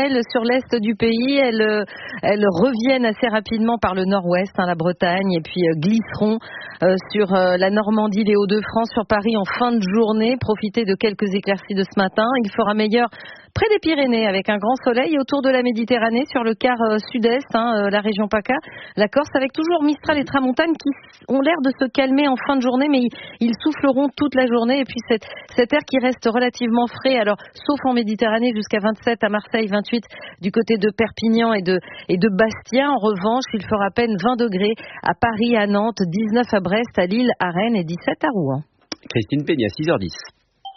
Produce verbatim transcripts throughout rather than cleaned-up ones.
elles, sur l'est du pays, elles, elles reviennent assez rapidement par le nord-ouest, hein, la Bretagne, et puis euh, glisseront euh, sur euh, la Normandie, les Hauts-de-France, sur Paris en fin de journée. Profitez de quelques éclaircies de ce matin. Il fera meilleur près des Pyrénées avec un grand soleil, et autour de la Méditerranée, sur le quart euh, sud-est, hein, euh, la région PACA, la Corse, avec toujours Mistral et Tramontane qui ont l'air de se calmer en fin de journée, mais ils, ils souffleront toute la journée. Et puis cette, cet air qui reste relativement frais, alors sauf en Méditerranée, jusqu'à vingt-sept à Marseille, vingt-huit du côté de Perpignan et de, et de Bastia. En revanche, il fera à peine vingt degrés à Paris, à Nantes, dix-neuf à Brest, à Lille, à Rennes et dix-sept à Rouen. Christine Peña, six heures dix.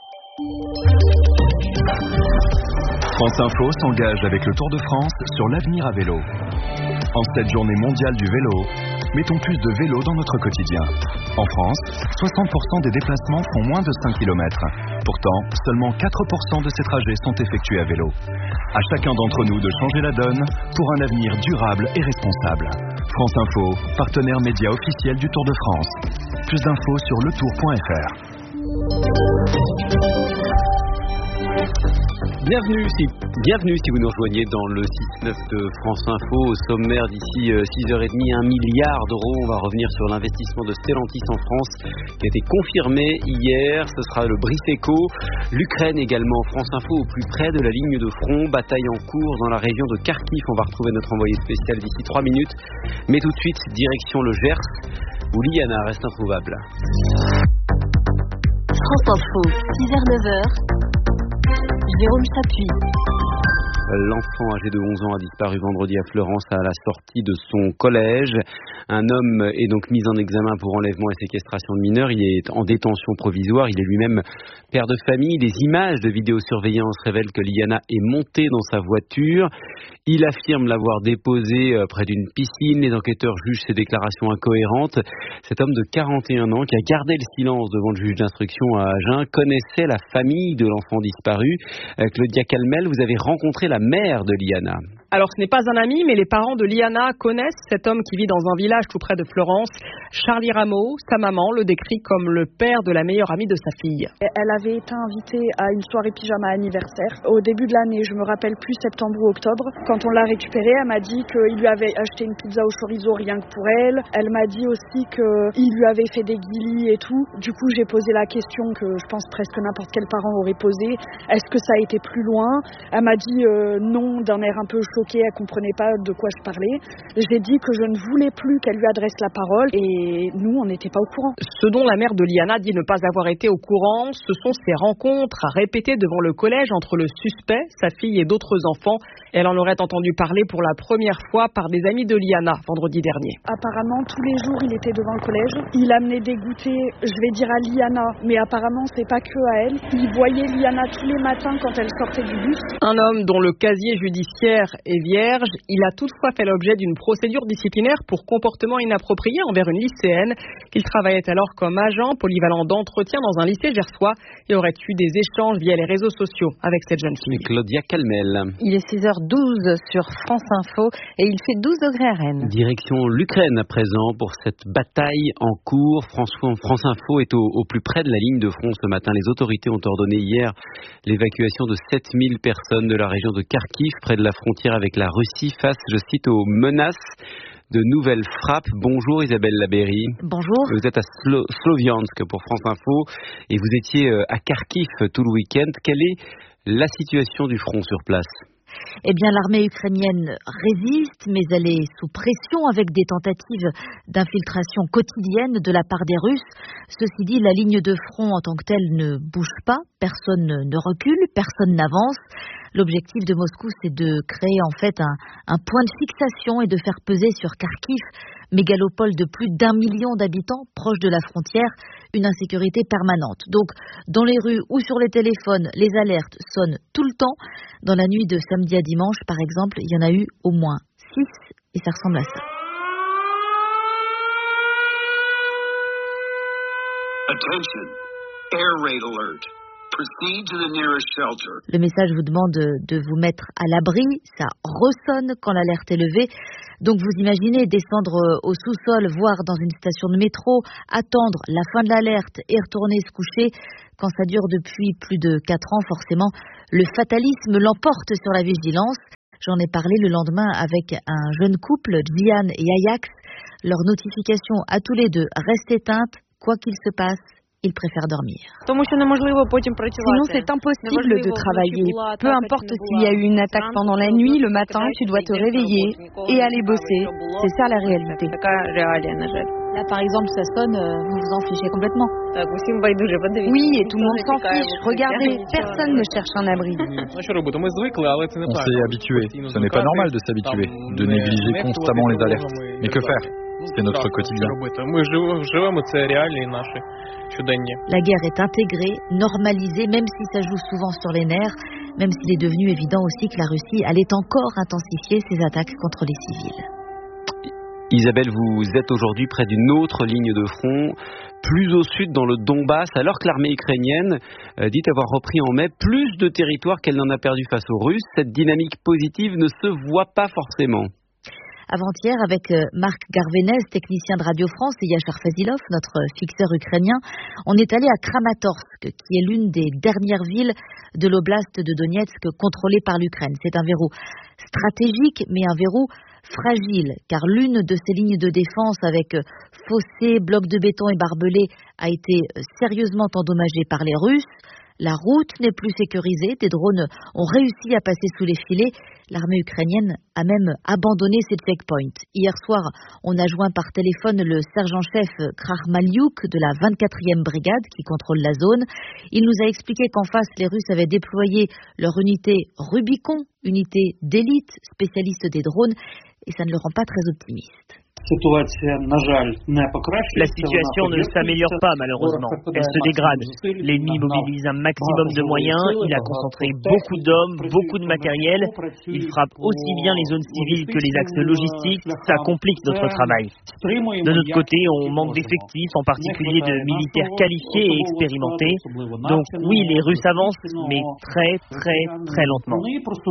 France Info s'engage avec le Tour de France sur l'avenir à vélo. En cette journée mondiale du vélo, mettons plus de vélo dans notre quotidien. En France, soixante pour cent des déplacements font moins de cinq kilomètres. Pourtant, seulement quatre pour cent de ces trajets sont effectués à vélo. À chacun d'entre nous de changer la donne pour un avenir durable et responsable. France Info, partenaire média officiel du Tour de France. Plus d'infos sur le tour point f r. Bienvenue si, bienvenue si vous nous rejoignez dans le six neuf de France Info. Au sommaire d'ici six heures trente, un milliard d'euros. On va revenir sur l'investissement de Stellantis en France qui a été confirmé hier. Ce sera le brief éco. L'Ukraine également. France Info au plus près de la ligne de front. Bataille en cours dans la région de Kharkiv. On va retrouver notre envoyé spécial d'ici trois minutes. Mais tout de suite, direction le Gers où Liana reste introuvable. France Info, six heures neuf heures. Jérôme Chapuis. L'enfant âgé de onze ans a disparu vendredi à Fleurance à la sortie de son collège. Un homme est donc mis en examen pour enlèvement et séquestration de mineurs. Il est en détention provisoire. Il est lui-même père de famille. Les images de vidéosurveillance révèlent que Liana est montée dans sa voiture. Il affirme l'avoir déposée près d'une piscine. Les enquêteurs jugent ses déclarations incohérentes. Cet homme de quarante et un ans qui a gardé le silence devant le juge d'instruction à Agen connaissait la famille de l'enfant disparu. Claudia Calmel, vous avez rencontré la mère de Liana. Alors ce n'est pas un ami, mais les parents de Liana connaissent cet homme qui vit dans un village tout près de Fleurance. Charlie Rameau, sa maman, le décrit comme le père de la meilleure amie de sa fille. Elle avait été invitée à une soirée pyjama anniversaire. Au début de l'année, je me rappelle plus septembre ou octobre. Quand on l'a récupérée, elle m'a dit qu'il lui avait acheté une pizza au chorizo rien que pour elle. Elle m'a dit aussi qu'il lui avait fait des guilis et tout. Du coup, j'ai posé la question que je pense presque n'importe quel parent aurait posée. Est-ce que ça a été plus loin? Elle m'a dit euh, non d'un air un peu choquée, elle comprenait pas de quoi je parlais. J'ai dit que je ne voulais plus qu'elle lui adresse la parole et nous, on n'était pas au courant. Ce dont la mère de Liana dit ne pas avoir été au courant, ce sont ces rencontres à répéter devant le collège entre le suspect, sa fille et d'autres enfants. Elle en aurait entendu parler pour la première fois par des amis de Liana vendredi dernier. Apparemment, tous les jours, il était devant le collège. Il amenait des goûters, je vais dire à Liana, mais apparemment, c'est pas que à elle. Il voyait Liana tous les matins quand elle sortait du bus. Un homme dont le casier judiciaire est vierge, il a toutefois fait l'objet d'une procédure disciplinaire pour comportement inapproprié envers une lycéenne. Il travaillait alors comme agent polyvalent d'entretien dans un lycée gersois et aurait eu des échanges via les réseaux sociaux avec cette jeune fille. Claudia Calmel. Il est six heures douze sur France Info et il fait douze degrés à Rennes. Direction l'Ukraine à présent pour cette bataille en cours. France, France Info est au, au plus près de la ligne de front ce matin. Les autorités ont ordonné hier l'évacuation de sept mille personnes de la région de Kharkiv, près de la frontière avec la Russie, face, je cite, aux menaces de nouvelles frappes. Bonjour Isabelle Labéry. Bonjour. Vous êtes à Slo- Sloviansk pour France Info et vous étiez à Kharkiv tout le week-end. Quelle est la situation du front sur place ? Eh bien, l'armée ukrainienne résiste, mais elle est sous pression avec des tentatives d'infiltration quotidienne de la part des Russes. Ceci dit, la ligne de front en tant que telle ne bouge pas, personne ne recule, personne n'avance. L'objectif de Moscou, c'est de créer en fait un, un point de fixation et de faire peser sur Kharkiv, mégalopole de plus d'un million d'habitants, proche de la frontière, une insécurité permanente. Donc, dans les rues ou sur les téléphones, les alertes sonnent tout le temps. Dans la nuit de samedi à dimanche, par exemple, il y en a eu au moins six et ça ressemble à ça. Attention, air raid alert. Proceed to the nearest shelter. Le message vous demande de vous mettre à l'abri, ça ressonne quand l'alerte est levée. Donc vous imaginez descendre au sous-sol, voire dans une station de métro, attendre la fin de l'alerte et retourner se coucher. Quand ça dure depuis plus de quatre ans, forcément, le fatalisme l'emporte sur la vigilance. J'en ai parlé le lendemain avec un jeune couple, Diane et Ajax. Leur notification à tous les deux reste éteinte, quoi qu'il se passe. Ils préfèrent dormir. Sinon, c'est impossible de travailler. Peu importe s'il y a eu une attaque pendant la nuit, le matin, tu dois te réveiller et aller bosser. C'est ça la réalité. Là, par exemple, ça sonne, vous vous en fichez complètement. Oui, et tout le monde s'en fiche. Regardez, personne ne cherche un abri. On s'est habitué. Ce n'est pas normal de s'habituer, de négliger constamment les alertes. Mais que faire ? C'est notre quotidien. La guerre est intégrée, normalisée, même si ça joue souvent sur les nerfs, même s'il est devenu évident aussi que la Russie allait encore intensifier ses attaques contre les civils. Isabelle, vous êtes aujourd'hui près d'une autre ligne de front, plus au sud dans le Donbass, alors que l'armée ukrainienne dit avoir repris en mai plus de territoires qu'elle n'en a perdu face aux Russes. Cette dynamique positive ne se voit pas forcément. Avant-hier, avec Marc Garvenez, technicien de Radio France, et Yachar Fazilov, notre fixeur ukrainien, on est allé à Kramatorsk, qui est l'une des dernières villes de l'oblast de Donetsk contrôlée par l'Ukraine. C'est un verrou stratégique, mais un verrou fragile, car l'une de ces lignes de défense avec fossés, blocs de béton et barbelés a été sérieusement endommagée par les Russes. La route n'est plus sécurisée, des drones ont réussi à passer sous les filets. L'armée ukrainienne a même abandonné ses checkpoints. Hier soir, on a joint par téléphone le sergent-chef Krahmaliuk de la vingt-quatrième brigade qui contrôle la zone. Il nous a expliqué qu'en face, les Russes avaient déployé leur unité Rubicon, unité d'élite spécialiste des drones, et ça ne le rend pas très optimiste. La situation ne s'améliore pas malheureusement, elle se dégrade. L'ennemi mobilise un maximum de moyens, il a concentré beaucoup d'hommes, beaucoup de matériel, il frappe aussi bien les zones civiles que les axes logistiques, ça complique notre travail. De notre côté, on manque d'effectifs, en particulier de militaires qualifiés et expérimentés. Donc oui, les Russes avancent, mais très très très lentement.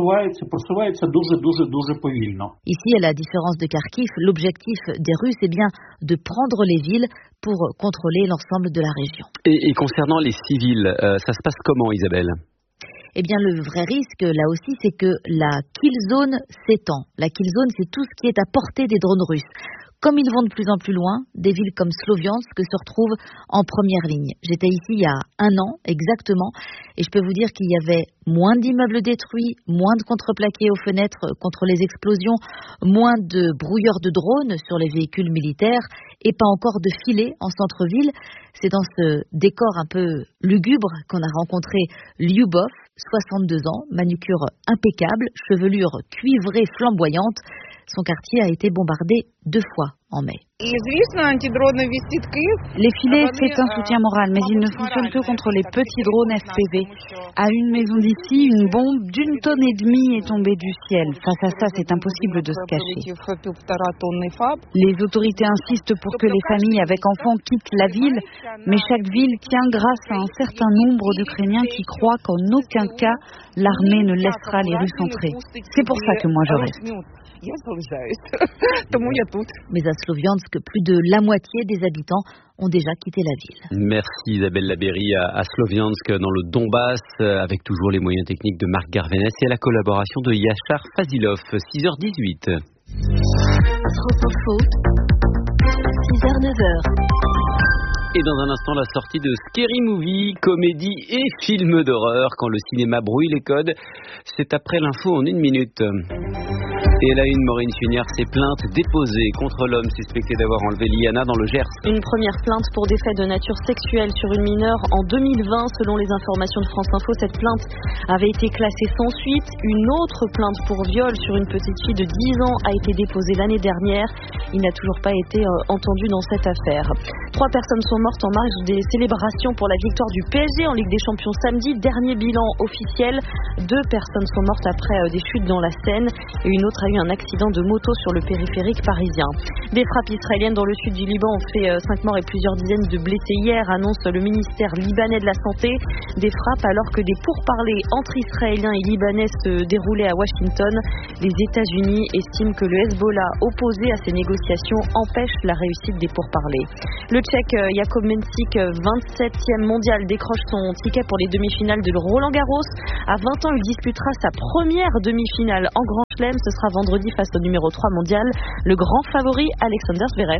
Ici, à la différence de Kharkiv, l'objectif des Russes est bien de prendre les villes pour contrôler l'ensemble de la région. Et, et concernant les civils, euh, ça se passe comment, Isabelle ? Eh bien, le vrai risque, là aussi, c'est que la kill zone s'étend. La kill zone, c'est tout ce qui est à portée des drones russes. Comme ils vont de plus en plus loin, des villes comme Sloviansk se retrouvent en première ligne. J'étais ici il y a un an exactement et je peux vous dire qu'il y avait moins d'immeubles détruits, moins de contreplaqués aux fenêtres contre les explosions, moins de brouilleurs de drones sur les véhicules militaires et pas encore de filets en centre-ville. C'est dans ce décor un peu lugubre qu'on a rencontré Lyubov, soixante-deux ans, manucure impeccable, chevelure cuivrée flamboyante. Son quartier a été bombardé deux fois en mai. Les filets, c'est un soutien moral, mais ils ne fonctionnent que contre les petits drones F P V. À une maison d'ici, une bombe d'une tonne et demie est tombée du ciel. Face à ça, c'est impossible de se cacher. Les autorités insistent pour que les familles avec enfants quittent la ville, mais chaque ville tient grâce à un certain nombre d'Ukrainiens qui croient qu'en aucun cas, l'armée ne laissera les Russes entrer. C'est pour ça que moi je reste. Mais à Sloviansk, plus de la moitié des habitants ont déjà quitté la ville. Merci Isabelle Labéry à Sloviansk dans le Donbass, avec toujours les moyens techniques de Marc Garvenez et la collaboration de Yachar Fazilov. six heures dix-huit. France Info, six heures neuf heures. Et dans un instant, la sortie de Scary Movie, comédie et film d'horreur. Quand le cinéma brouille les codes, c'est après l'info en une minute. Et elle a une, Maureen Chunière, ses plaintes déposées contre l'homme suspecté d'avoir enlevé Liana dans le Gers. Une première plainte pour des faits de nature sexuelle sur une mineure en deux mille vingt. Selon les informations de France Info, cette plainte avait été classée sans suite. Une autre plainte pour viol sur une petite fille de dix ans a été déposée l'année dernière. Il n'a toujours pas été euh, entendu dans cette affaire. Trois personnes sont mortes en marge des célébrations pour la victoire du P S G en Ligue des Champions samedi. Dernier bilan officiel. Deux personnes sont mortes après euh, des chutes dans la Seine et une autre a eu un accident de moto sur le périphérique parisien. Des frappes israéliennes dans le sud du Liban ont fait cinq morts et plusieurs dizaines de blessés hier, annonce le ministère libanais de la Santé. Des frappes alors que des pourparlers entre Israéliens et Libanais se déroulaient à Washington. Les États-Unis estiment que le Hezbollah, opposé à ces négociations, empêche la réussite des pourparlers. Le Tchèque Jakub Mensik, vingt-septième mondial, décroche son ticket pour les demi-finales de Roland Garros. À vingt ans, il disputera sa première demi-finale en Grand Chelem. Ce sera vendredi face au numéro trois mondial, le grand favori Alexander Zverev.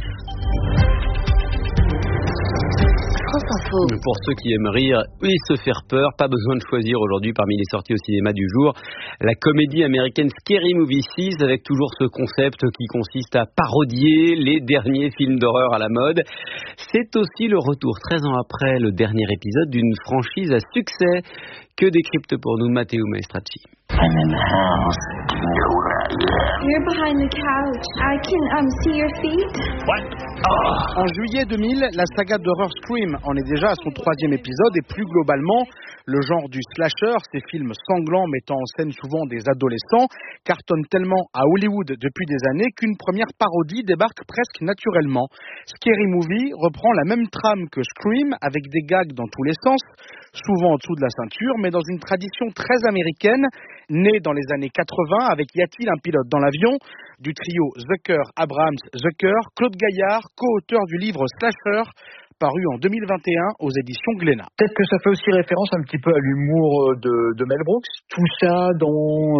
Pour ceux qui aiment rire et se faire peur, pas besoin de choisir aujourd'hui parmi les sorties au cinéma du jour la comédie américaine Scary Movie six, avec toujours ce concept qui consiste à parodier les derniers films d'horreur à la mode. C'est aussi le retour, treize ans après le dernier épisode, d'une franchise à succès que décrypte pour nous Matteo Maestracci. I'm in the house. You know where I am. You're behind the couch. I can um, see your feet. What? Oh. En juillet deux mille, la saga d'horreur Scream en est déjà à son troisième épisode et plus globalement, le genre du slasher, ces films sanglants mettant en scène souvent des adolescents, cartonne tellement à Hollywood depuis des années qu'une première parodie débarque presque naturellement. Scary Movie reprend la même trame que Scream avec des gags dans tous les sens, souvent en dessous de la ceinture, mais dans une tradition très américaine, née dans les années quatre-vingts avec Y a-t-il un pilote dans l'avion, du trio Zucker, Abrams, Zucker, Claude Gaillard, co-auteur du livre Slasher, paru en deux mille vingt et un aux éditions Glénat. Peut-être que ça fait aussi référence un petit peu à l'humour de, de Mel Brooks. Tout ça dans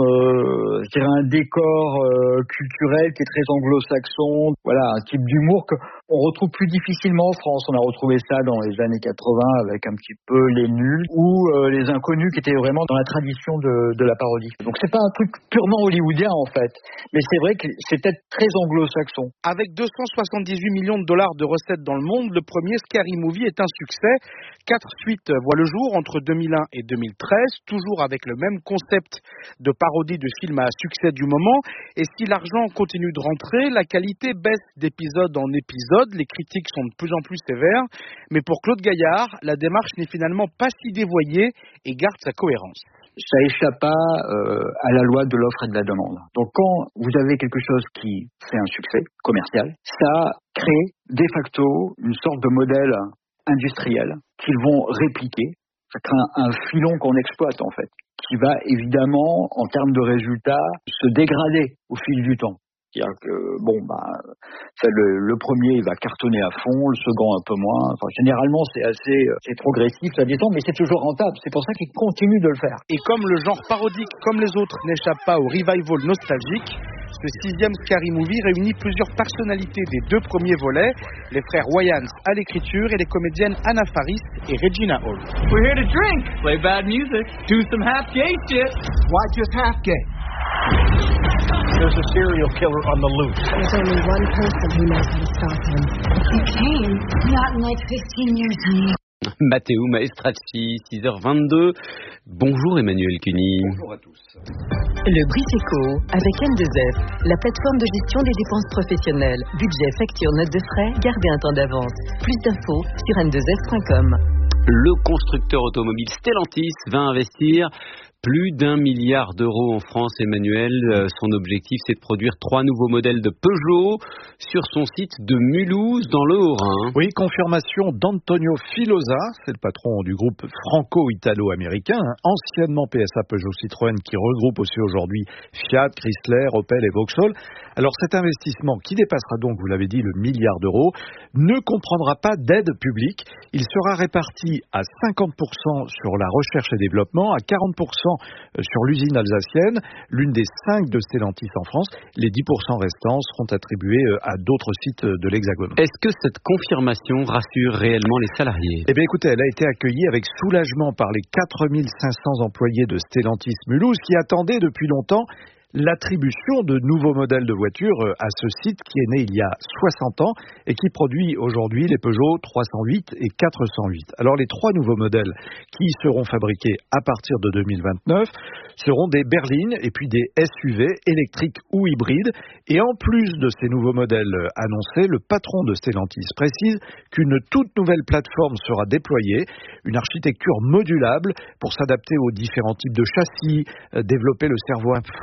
euh, je dirais un décor euh, culturel qui est très anglo-saxon. Voilà, un type d'humour qu'on retrouve plus difficilement en France. On a retrouvé ça dans les années quatre-vingts avec un petit peu Les Nuls ou euh, Les Inconnus qui étaient vraiment dans la tradition de, de la parodie. Donc c'est pas un truc purement hollywoodien en fait. Mais c'est vrai que c'est peut-être très anglo-saxon. Avec deux cent soixante-dix-huit millions de dollars de recettes dans le monde, le premier Scary Movie est un succès. Quatre suites voient le jour entre deux mille un et deux mille treize, toujours avec le même concept de parodie de film à succès du moment. Et si l'argent continue de rentrer, la qualité baisse d'épisode en épisode. Les critiques sont de plus en plus sévères. Mais pour Claude Gaillard, la démarche n'est finalement pas si dévoyée et garde sa cohérence. Ça échappe pas euh, à la loi de l'offre et de la demande. Donc quand vous avez quelque chose qui fait un succès commercial, ça crée de facto une sorte de modèle industriel qu'ils vont répliquer. Ça crée un, un filon qu'on exploite en fait, qui va évidemment, en termes de résultats, se dégrader au fil du temps. C'est-à-dire que, bon, bah, ça, le, le premier, il va cartonner à fond, le second un peu moins. Enfin, généralement, c'est assez c'est progressif, ça descend, mais c'est toujours rentable. C'est pour ça qu'il continue de le faire. Et comme le genre parodique, comme les autres, n'échappe pas au revival nostalgique, ce sixième Scary Movie réunit plusieurs personnalités des deux premiers volets, les frères Wayans à l'écriture et les comédiennes Anna Faris et Regina Hall. We're here to drink, play bad music, do some half gay shit. Why just half gay? There's a serial killer on the loose. There's only one person who knows how to stop him. You came. Not in like fifteen years, honey. Matteo Maestracci, six heures vingt-deux. Bonjour Emmanuel Cuny. Bonjour à tous. Le Briseco avec N deux F, la plateforme de gestion des dépenses professionnelles. Budget, facture, note de frais, gardez un temps d'avance. Plus d'infos sur n deux f point com. Le constructeur automobile Stellantis va investir plus d'un milliard d'euros en France, Emmanuel. Euh, son objectif, c'est de produire trois nouveaux modèles de Peugeot sur son site de Mulhouse, dans le Haut-Rhin. Oui, confirmation d'Antonio Filosa, c'est le patron du groupe franco-italo-américain, hein, anciennement P S A Peugeot Citroën, qui regroupe aussi aujourd'hui Fiat, Chrysler, Opel et Vauxhall. Alors cet investissement, qui dépassera donc, vous l'avez dit, le milliard d'euros, ne comprendra pas d'aide publique. Il sera réparti à cinquante pour cent sur la recherche et développement, à quarante pour cent sur l'usine alsacienne, l'une des cinq de Stellantis en France. Les dix pour cent restants seront attribués à d'autres sites de l'Hexagone. Est-ce que cette confirmation rassure réellement les salariés ? Eh bien écoutez, elle a été accueillie avec soulagement par les quatre mille cinq cents employés de Stellantis Mulhouse qui attendaient depuis longtemps l'attribution de nouveaux modèles de voitures à ce site qui est né il y a soixante ans et qui produit aujourd'hui les Peugeot trois cent huit et quatre cent huit. Alors les trois nouveaux modèles qui seront fabriqués à partir de deux mille vingt-neuf seront des berlines et puis des S U V électriques ou hybrides. Et en plus de ces nouveaux modèles annoncés, le patron de Stellantis précise qu'une toute nouvelle plateforme sera déployée, une architecture modulable pour s'adapter aux différents types de châssis, développer le cerveau informatique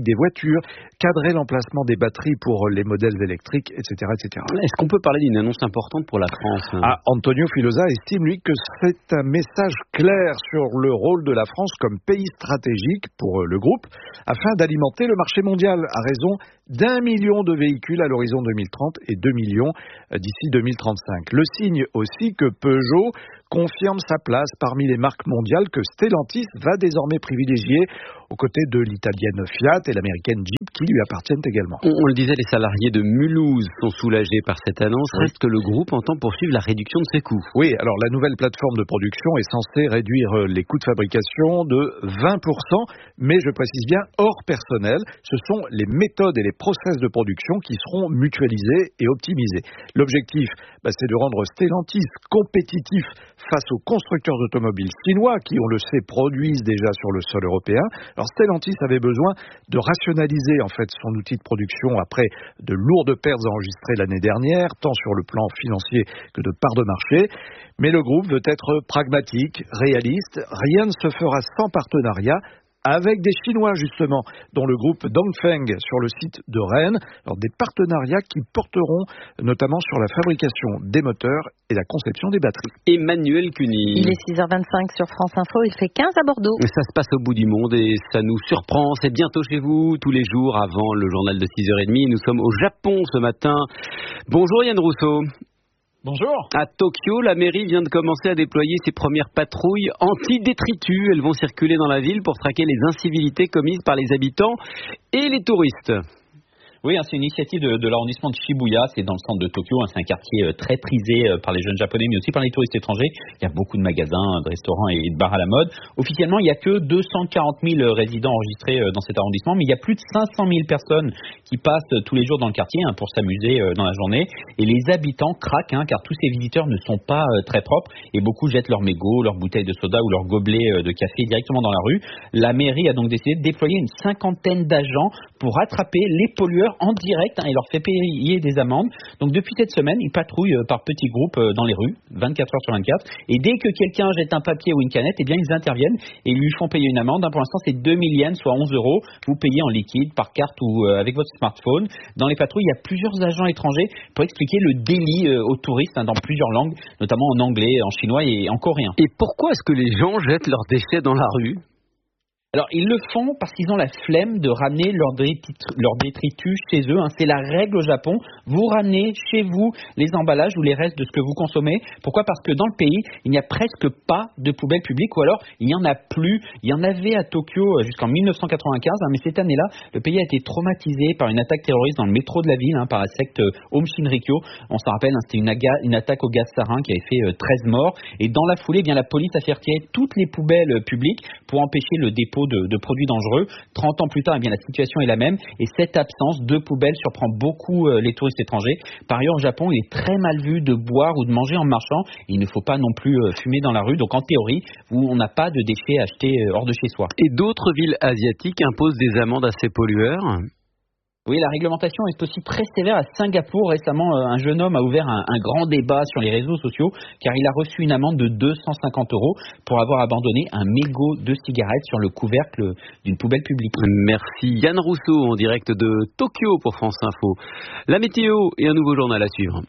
électrique des voitures, cadrer l'emplacement des batteries pour les modèles électriques, et cetera, et cetera. Est-ce qu'on peut parler d'une annonce importante pour la France? Ah, Antonio Filosa estime, lui, que c'est un message clair sur le rôle de la France comme pays stratégique pour le groupe, afin d'alimenter le marché mondial, à raison d'un million de véhicules à l'horizon deux mille trente et deux millions d'ici deux mille trente-cinq. Le signe aussi que Peugeot confirme sa place parmi les marques mondiales que Stellantis va désormais privilégier aux côtés de l'italienne Fiat et l'américaine Jeep qui lui appartiennent également. On, on le disait, les salariés de Mulhouse sont soulagés par cette annonce. Reste que le groupe entend poursuivre la réduction de ses coûts. Oui, alors la nouvelle plateforme de production est censée réduire les coûts de fabrication de vingt pour cent, mais je précise bien hors personnel. Ce sont les méthodes et les process de production qui seront mutualisés et optimisés. L'objectif, bah, c'est de rendre Stellantis compétitif face aux constructeurs automobiles chinois qui, on le sait, produisent déjà sur le sol européen. Alors Stellantis avait besoin de rationaliser en fait son outil de production après de lourdes pertes enregistrées l'année dernière, tant sur le plan financier que de part de marché. Mais le groupe veut être pragmatique, réaliste. Rien ne se fera sans partenariat avec des Chinois justement, dont le groupe Dongfeng sur le site de Rennes. Alors des partenariats qui porteront notamment sur la fabrication des moteurs et la conception des batteries. Emmanuel Cuny. Il est six heures vingt-cinq sur France Info, il fait quinze à Bordeaux. Ça se passe au bout du monde et ça nous surprend. C'est bientôt chez vous, tous les jours avant le journal de six heures trente. Nous sommes au Japon ce matin. Bonjour Yann Rousseau. Bonjour. À Tokyo, la mairie vient de commencer à déployer ses premières patrouilles anti-détritus. Elles vont circuler dans la ville pour traquer les incivilités commises par les habitants et les touristes. Oui, c'est une initiative de, de l'arrondissement de Shibuya, c'est dans le centre de Tokyo, c'est un quartier très prisé par les jeunes japonais, mais aussi par les touristes étrangers. Il y a beaucoup de magasins, de restaurants et de bars à la mode. Officiellement, il n'y a que deux cent quarante mille résidents enregistrés dans cet arrondissement, mais il y a plus de cinq cent mille personnes qui passent tous les jours dans le quartier hein, pour s'amuser dans la journée. Et les habitants craquent, hein, car tous ces visiteurs ne sont pas très propres et beaucoup jettent leurs mégots, leurs bouteilles de soda ou leurs gobelets de café directement dans la rue. La mairie a donc décidé de déployer une cinquantaine d'agents pour attraper les pollueurs en direct hein, et leur fait payer des amendes. Donc depuis cette semaine, ils patrouillent par petits groupes dans les rues, vingt-quatre heures sur vingt-quatre. Et dès que quelqu'un jette un papier ou une canette, eh bien ils interviennent et lui font payer une amende. Pour l'instant, c'est deux mille yens, soit onze euros. Vous payez en liquide, par carte ou avec votre smartphone. Dans les patrouilles, il y a plusieurs agents étrangers pour expliquer le délit aux touristes hein, dans plusieurs langues, notamment en anglais, en chinois et en coréen. Et pourquoi est-ce que les gens jettent leurs déchets dans la rue ? Alors, ils le font parce qu'ils ont la flemme de ramener leurs détritus, leur détritus chez eux. Hein. C'est la règle au Japon. Vous ramenez chez vous les emballages ou les restes de ce que vous consommez. Pourquoi ? Parce que dans le pays, il n'y a presque pas de poubelles publiques ou alors il n'y en a plus. Il y en avait à Tokyo jusqu'en mille neuf cent quatre-vingt-quinze, hein, mais cette année-là, le pays a été traumatisé par une attaque terroriste dans le métro de la ville, hein, par la secte Aum Shinrikyo. On s'en rappelle, hein, c'était une, aga- une attaque au gaz sarin qui avait fait euh, treize morts. Et dans la foulée, eh bien, la police a fait retirer toutes les poubelles publiques pour empêcher le dépôt De, de produits dangereux. trente ans plus tard, eh bien, la situation est la même et cette absence de poubelles surprend beaucoup euh, les touristes étrangers. Par ailleurs, au Japon, il est très mal vu de boire ou de manger en marchant. Il ne faut pas non plus euh, fumer dans la rue. Donc en théorie, où on n'a pas de déchets achetés euh, hors de chez soi. Et d'autres villes asiatiques imposent des amendes à ces pollueurs ? Oui, la réglementation est aussi très sévère à Singapour. Récemment, un jeune homme a ouvert un, un grand débat sur les réseaux sociaux car il a reçu une amende de deux cent cinquante euros pour avoir abandonné un mégot de cigarette sur le couvercle d'une poubelle publique. Merci Yann Rousseau en direct de Tokyo pour France Info. La météo et un nouveau journal à suivre.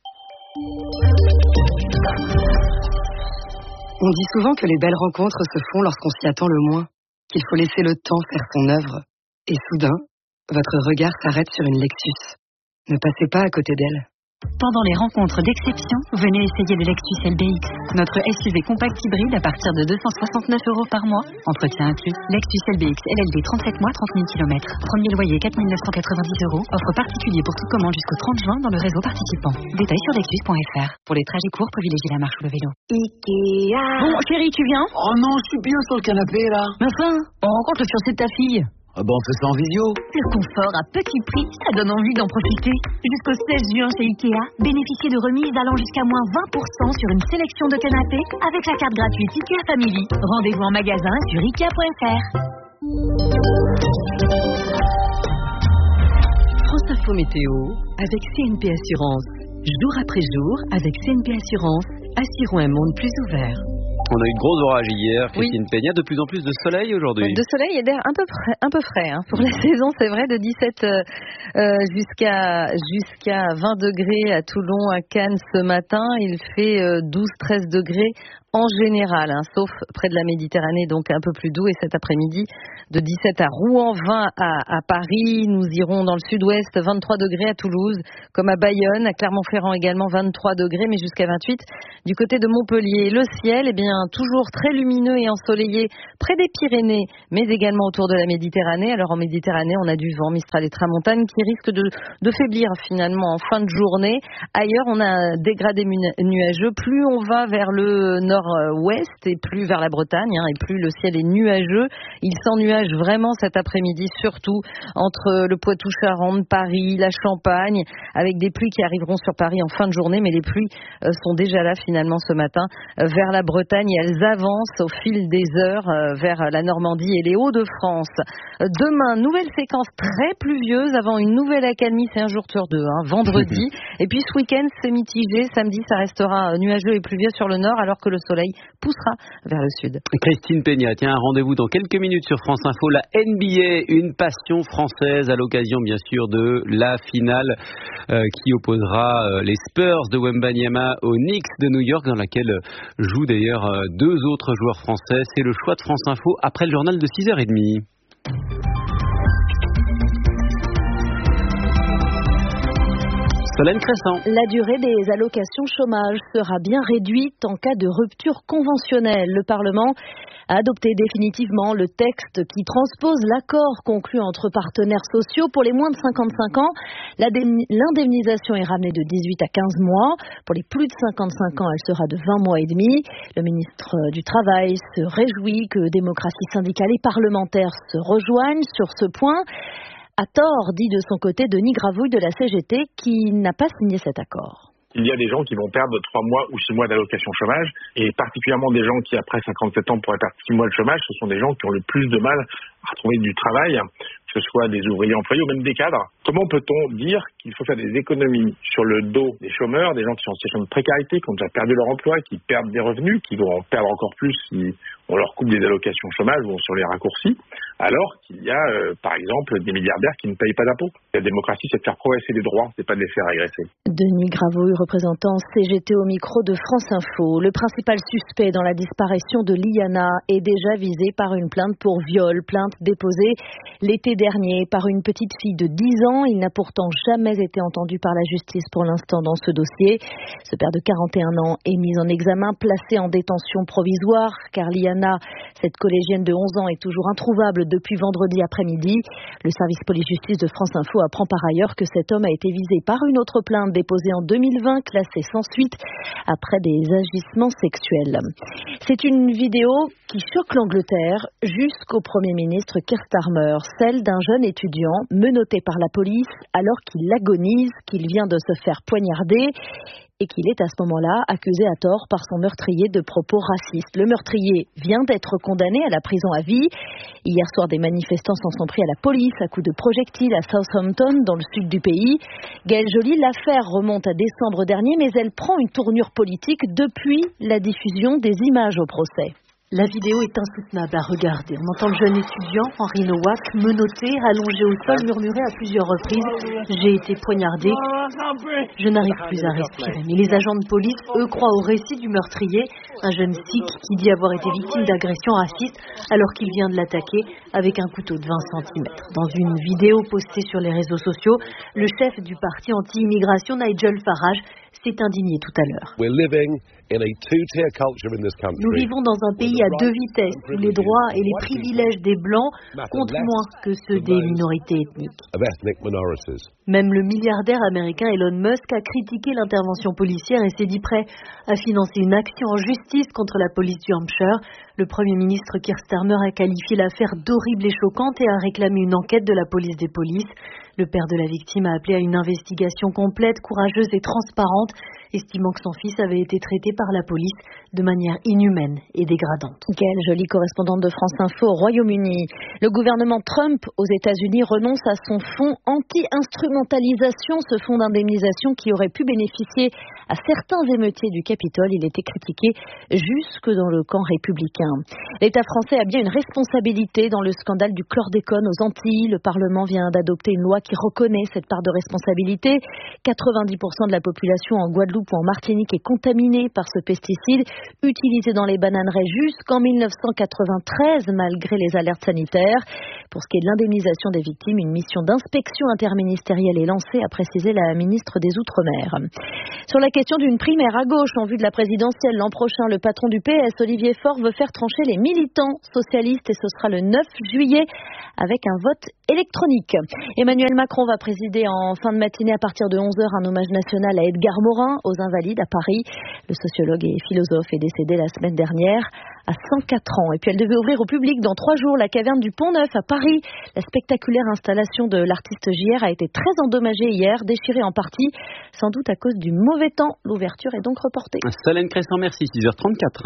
On dit souvent que les belles rencontres se font lorsqu'on s'y attend le moins, qu'il faut laisser le temps faire son œuvre. Et soudain, votre regard s'arrête sur une Lexus. Ne passez pas à côté d'elle. Pendant les rencontres d'exception, venez essayer le Lexus L B X. Notre S U V compact hybride à partir de deux cent soixante-neuf euros par mois. Entretien inclus. Lexus L B X L L D trente-sept mois, trente mille kilomètres. Premier loyer quatre mille neuf cent quatre-vingt-dix euros. Offre particulier pour toute commande jusqu'au trente juin dans le réseau participant. Détails sur lexus point f r. Pour les trajets courts, privilégiez la marche ou le vélo. Ikea. Bon, chérie, tu viens ? Oh non, je suis bien sur le canapé là. Mais enfin, on rencontre le fiancé de ta fille. Ah bon, on fait ça en vidéo. Le confort à petit prix, ça donne envie d'en profiter. Jusqu'au seize juin chez Ikea, bénéficiez de remises allant jusqu'à moins vingt pour cent sur une sélection de canapés avec la carte gratuite Ikea Family. Rendez-vous en magasin sur ikea point f r. France Info Météo avec C N P Assurance. Jour après jour, avec C N P Assurance, assurons un monde plus ouvert. On a eu de gros orages hier, Christine oui. Peña, de plus en plus de soleil aujourd'hui. De soleil et d'air un peu frais, un peu frais hein. Pour la saison, c'est vrai, de dix-sept euh, jusqu'à jusqu'à vingt degrés à Toulon, à Cannes ce matin. Il fait euh, douze treize degrés en général, hein, sauf près de la Méditerranée, donc un peu plus doux. Et cet après-midi, de dix-sept à Rouen, vingt à, à Paris. Nous irons dans le sud-ouest, vingt-trois degrés à Toulouse, comme à Bayonne, à Clermont-Ferrand également, vingt-trois degrés, mais jusqu'à vingt-huit du côté de Montpellier. Le ciel, eh bien, toujours très lumineux et ensoleillé près des Pyrénées, mais également autour de la Méditerranée. Alors en Méditerranée, on a du vent, Mistral et Tramontane, qui risque de, de faiblir finalement en fin de journée. Ailleurs, on a un dégradé nuageux. Plus on va vers le nord-ouest et plus vers la Bretagne, hein, et plus le ciel est nuageux. Il s'ennuage vraiment cet après-midi, surtout entre le Poitou-Charentes, Paris, la Champagne, avec des pluies qui arriveront sur Paris en fin de journée, mais les pluies euh, sont déjà là finalement ce matin euh, vers la Bretagne et elles avancent au fil des heures euh, vers la Normandie et les Hauts-de-France. Euh, demain, nouvelle séquence très pluvieuse avant une nouvelle accalmie, c'est un jour sur deux, hein, vendredi. Et puis ce week-end, c'est mitigé. Samedi, ça restera nuageux et pluvieux sur le nord, alors que le soleil poussera vers le sud. Christine Peña, tiens, un rendez-vous dans quelques minutes sur France Info. La N B A, une passion française à l'occasion, bien sûr, de la finale euh, qui opposera euh, les Spurs de Wembanyama aux Knicks de New York, dans laquelle jouent d'ailleurs euh, deux autres joueurs français. C'est le choix de France Info après le journal de six heures trente. Solène Crescent. La durée des allocations chômage sera bien réduite en cas de rupture conventionnelle. Le Parlement a adopté définitivement le texte qui transpose l'accord conclu entre partenaires sociaux pour les moins de cinquante-cinq ans. L'indemnisation est ramenée de dix-huit à quinze mois. Pour les plus de cinquante-cinq ans, elle sera de vingt mois et demi. Le ministre du Travail se réjouit que démocratie syndicale et parlementaire se rejoignent sur ce point. À tort, dit de son côté Denis Gravouille de la C G T, qui n'a pas signé cet accord. Il y a des gens qui vont perdre trois mois ou six mois d'allocation chômage, et particulièrement des gens qui, après cinquante-sept ans, pourraient perdre six mois de chômage, ce sont des gens qui ont le plus de mal à retrouver du travail, que ce soit des ouvriers employés ou même des cadres. Comment peut-on dire qu'il faut faire des économies sur le dos des chômeurs, des gens qui sont en situation de précarité, qui ont déjà perdu leur emploi, qui perdent des revenus, qui vont en perdre encore plus si on leur coupe des allocations chômage ou on sur les raccourcis, alors qu'il y a, euh, par exemple, des milliardaires qui ne payent pas d'impôts. La démocratie, c'est de faire progresser les droits, c'est pas de les faire régresser. Denis Gravouille, représentant C G T au micro de France Info. Le principal suspect dans la disparition de Liana est déjà visé par une plainte pour viol, plainte déposée l'été dernier par une petite fille de dix ans. Il n'a pourtant jamais été entendu par la justice pour l'instant dans ce dossier. Ce père de quarante et un ans est mis en examen, placé en détention provisoire, car Liana, cette collégienne de onze ans, est toujours introuvable depuis vendredi après-midi. Le service police-justice de France Info apprend par ailleurs que cet homme a été visé par une autre plainte déposée en deux mille vingt, classée sans suite après des agissements sexuels. C'est une vidéo qui choque l'Angleterre jusqu'au Premier ministre Keir Starmer, celle d'un jeune étudiant menotté par la police alors qu'il agonise, qu'il vient de se faire poignarder et qu'il est à ce moment-là accusé à tort par son meurtrier de propos racistes. Le meurtrier vient d'être condamné à la prison à vie. Hier soir, des manifestants s'en sont pris à la police à coups de projectiles à Southampton, dans le sud du pays. Gaëlle Joly, l'affaire remonte à décembre dernier, mais elle prend une tournure politique depuis la diffusion des images au procès. La vidéo est insoutenable à regarder. On entend le jeune étudiant, Henry Nowak, menotté, allongé au sol, murmurer à plusieurs reprises « J'ai été poignardé, je n'arrive plus à respirer ». Mais les agents de police, eux, croient au récit du meurtrier, un jeune sikh qui dit avoir été victime d'agressions racistes alors qu'il vient de l'attaquer avec un couteau de vingt centimètres. Dans une vidéo postée sur les réseaux sociaux, le chef du parti anti-immigration, Nigel Farage, s'est indigné tout à l'heure. Nous vivons dans un pays à deux vitesses où les droits et les privilèges des Blancs comptent moins que ceux des minorités ethniques. Même le milliardaire américain Elon Musk a critiqué l'intervention policière et s'est dit prêt à financer une action en justice contre la police du Hampshire. Le Premier ministre Keir Starmer a qualifié l'affaire d'horrible et choquante et a réclamé une enquête de la police des polices. Le père de la victime a appelé à une investigation complète, courageuse et transparente, estimant que son fils avait été traité par la police de manière inhumaine et dégradante. Gaëlle Joly, correspondante de France Info au Royaume-Uni. Le gouvernement Trump aux États-Unis renonce à son fonds anti-instrumentalisation, ce fonds d'indemnisation qui aurait pu bénéficier à certains émeutiers du Capitole. Il était critiqué jusque dans le camp républicain. L'État français a bien une responsabilité dans le scandale du chlordécone aux Antilles. Le Parlement vient d'adopter une loi qui reconnaît cette part de responsabilité. quatre-vingt-dix pour cent de la population en Guadeloupe ou en Martinique est contaminée par ce pesticide utilisé dans les bananeraies jusqu'en mille neuf cent quatre-vingt-treize malgré les alertes sanitaires. Pour ce qui est de l'indemnisation des victimes, une mission d'inspection interministérielle est lancée, a précisé la ministre des Outre-mer. Sur la question d'une primaire à gauche en vue de la présidentielle l'an prochain, le patron du P S, Olivier Faure, veut faire trancher les militants socialistes et ce sera le neuf juillet avec un vote électronique. Emmanuel Macron va présider en fin de matinée à partir de onze heures un hommage national à Edgar Morin, aux Invalides à Paris. Le sociologue et philosophe est décédé la semaine dernière à cent quatre ans. Et puis elle devait ouvrir au public dans trois jours la caverne du Pont-Neuf à Paris. La spectaculaire installation de l'artiste J R a été très endommagée hier, déchirée en partie, sans doute à cause du mauvais temps. L'ouverture est donc reportée. Solène Crescent, merci. six heures trente-quatre.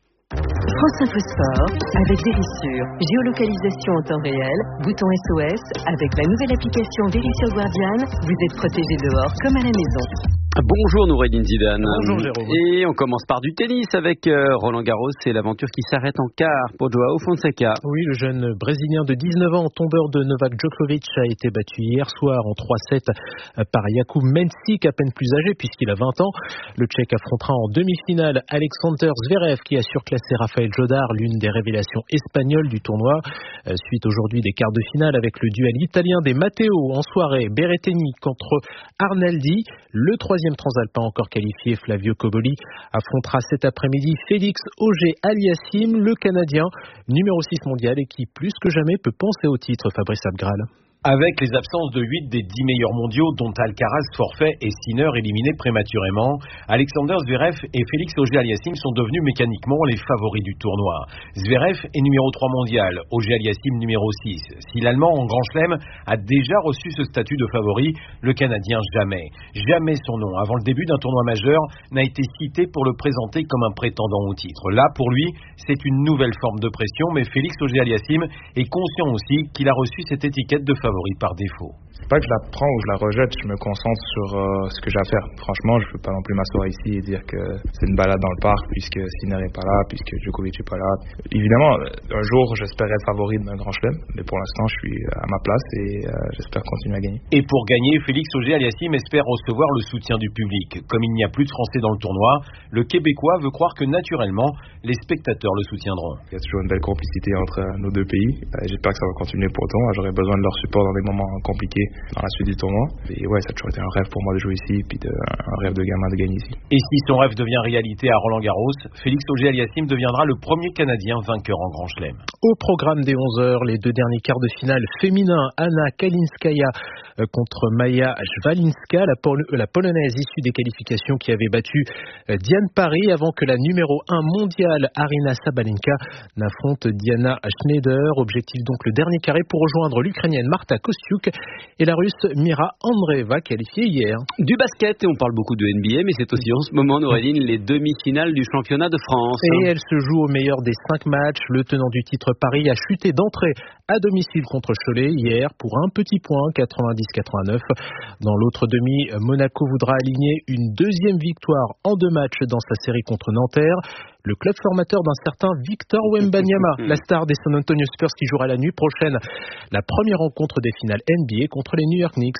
France Info Sport avec Vérissure. Géolocalisation en temps réel, bouton S O S. Avec la nouvelle application Vérissure Guardian, vous êtes protégé dehors comme à la maison. Bonjour Noureddine Zidane. Bonjour Jérôme. Et on commence par du tennis avec euh, Roland Garros. C'est l'aventure qui s'arrête en quart pour Joao Fonseca. Oui, le jeune Brésilien de dix-neuf ans, tombeur de Novak Djokovic, a été battu hier soir en trois sept par Jakub Mensik, à peine plus âgé puisqu'il a vingt ans. Le Tchèque affrontera en demi-finale Alexander Zverev qui a surclassé Rafael Jodar, l'une des révélations espagnoles du tournoi. Euh, suite aujourd'hui des quarts de finale avec le duel italien des Matteo en soirée. Berrettini contre Arnaldi. Le troisième transalpin encore qualifié, Flavio Cobolli, affrontera cet après-midi Félix Auger-Aliassime, le Canadien, numéro six mondial et qui plus que jamais peut penser au titre, Fabrice Abgral. Avec les absences de huit des dix meilleurs mondiaux, dont Alcaraz forfait et Sinner éliminés prématurément, Alexander Zverev et Félix Auger-Aliassime sont devenus mécaniquement les favoris du tournoi. Zverev est numéro trois mondial, Auger-Aliassime numéro six. Si l'Allemand en Grand Chelem a déjà reçu ce statut de favori, le Canadien jamais. Jamais son nom, avant le début d'un tournoi majeur, n'a été cité pour le présenter comme un prétendant au titre. Là, pour lui, c'est une nouvelle forme de pression, mais Félix Auger-Aliassime est conscient aussi qu'il a reçu cette étiquette de favori par défaut. C'est pas que je la prends ou je la rejette, je me concentre sur euh, ce que j'ai à faire. Franchement, je veux pas non plus m'asseoir ici et dire que c'est une balade dans le parc puisque Sinner est pas là, puisque Djokovic est pas là. Évidemment, un jour, j'espère être favori d'un grand chelem, mais pour l'instant, je suis à ma place et euh, j'espère continuer à gagner. Et pour gagner, Félix Auger-Aliassime espère recevoir le soutien du public. Comme il n'y a plus de Français dans le tournoi, le Québécois veut croire que naturellement, les spectateurs le soutiendront. Il y a toujours une belle complicité entre nos deux pays. J'espère que ça va continuer pour autant. J'aurai besoin de leur support dans des moments compliqués dans la suite du tournoi. Et ouais, ça a toujours été un rêve pour moi de jouer ici, puis de, un rêve de gamin de gagner ici. Et si son rêve devient réalité à Roland-Garros, Félix Auger-Aliassime deviendra le premier Canadien vainqueur en Grand Chelem. Au programme des onze heures, les deux derniers quarts de finale féminins, Anna Kalinskaya contre Maja Szwalinska, la, Pol- la Polonaise issue des qualifications qui avait battu Diane Parry avant que la numéro un mondiale Aryna Sabalenka n'affronte Diana Schneider. Objectif donc le dernier carré pour rejoindre l'Ukrainienne Marta Kostyuk et la Russe Mira Andreeva qualifiée hier. Du basket, et on parle beaucoup de N B A, mais c'est aussi en ce moment, Noureddine, les demi-finales du championnat de France. Et elle se joue au meilleur des cinq matchs. Le tenant du titre Paris a chuté d'entrée à domicile contre Cholet hier pour un petit point, quatre-vingt-dix à quatre-vingt-neuf. Dans l'autre demi, Monaco voudra aligner une deuxième victoire en deux matchs dans sa série contre Nanterre. Le club formateur d'un certain Victor Wembanyama, la star des San Antonio Spurs qui jouera la nuit prochaine la première rencontre des finales N B A contre les New York Knicks.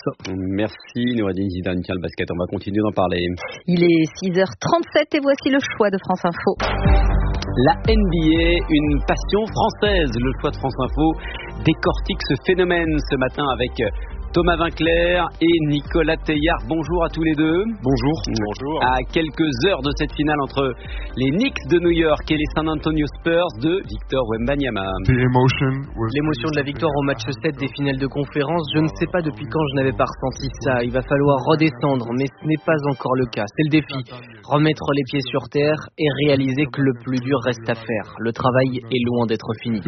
Merci Noureddine Zidane. Tiens, le basket, on va continuer d'en parler. Il est six heures trente-sept et voici le choix de France Info. La N B A, une passion française. Le choix de France Info décortique ce phénomène ce matin avec Thomas Vinclair et Nicolas Teilhard. Bonjour à tous les deux. Bonjour. Bonjour. À quelques heures de cette finale entre les Knicks de New York et les San Antonio Spurs de Victor Wembanyama. L'émotion de la victoire au match sept des finales de conférence, je ne sais pas depuis quand je n'avais pas ressenti ça. Il va falloir redescendre, mais ce n'est pas encore le cas. C'est le défi. Remettre les pieds sur terre et réaliser que le plus dur reste à faire. Le travail est loin d'être fini.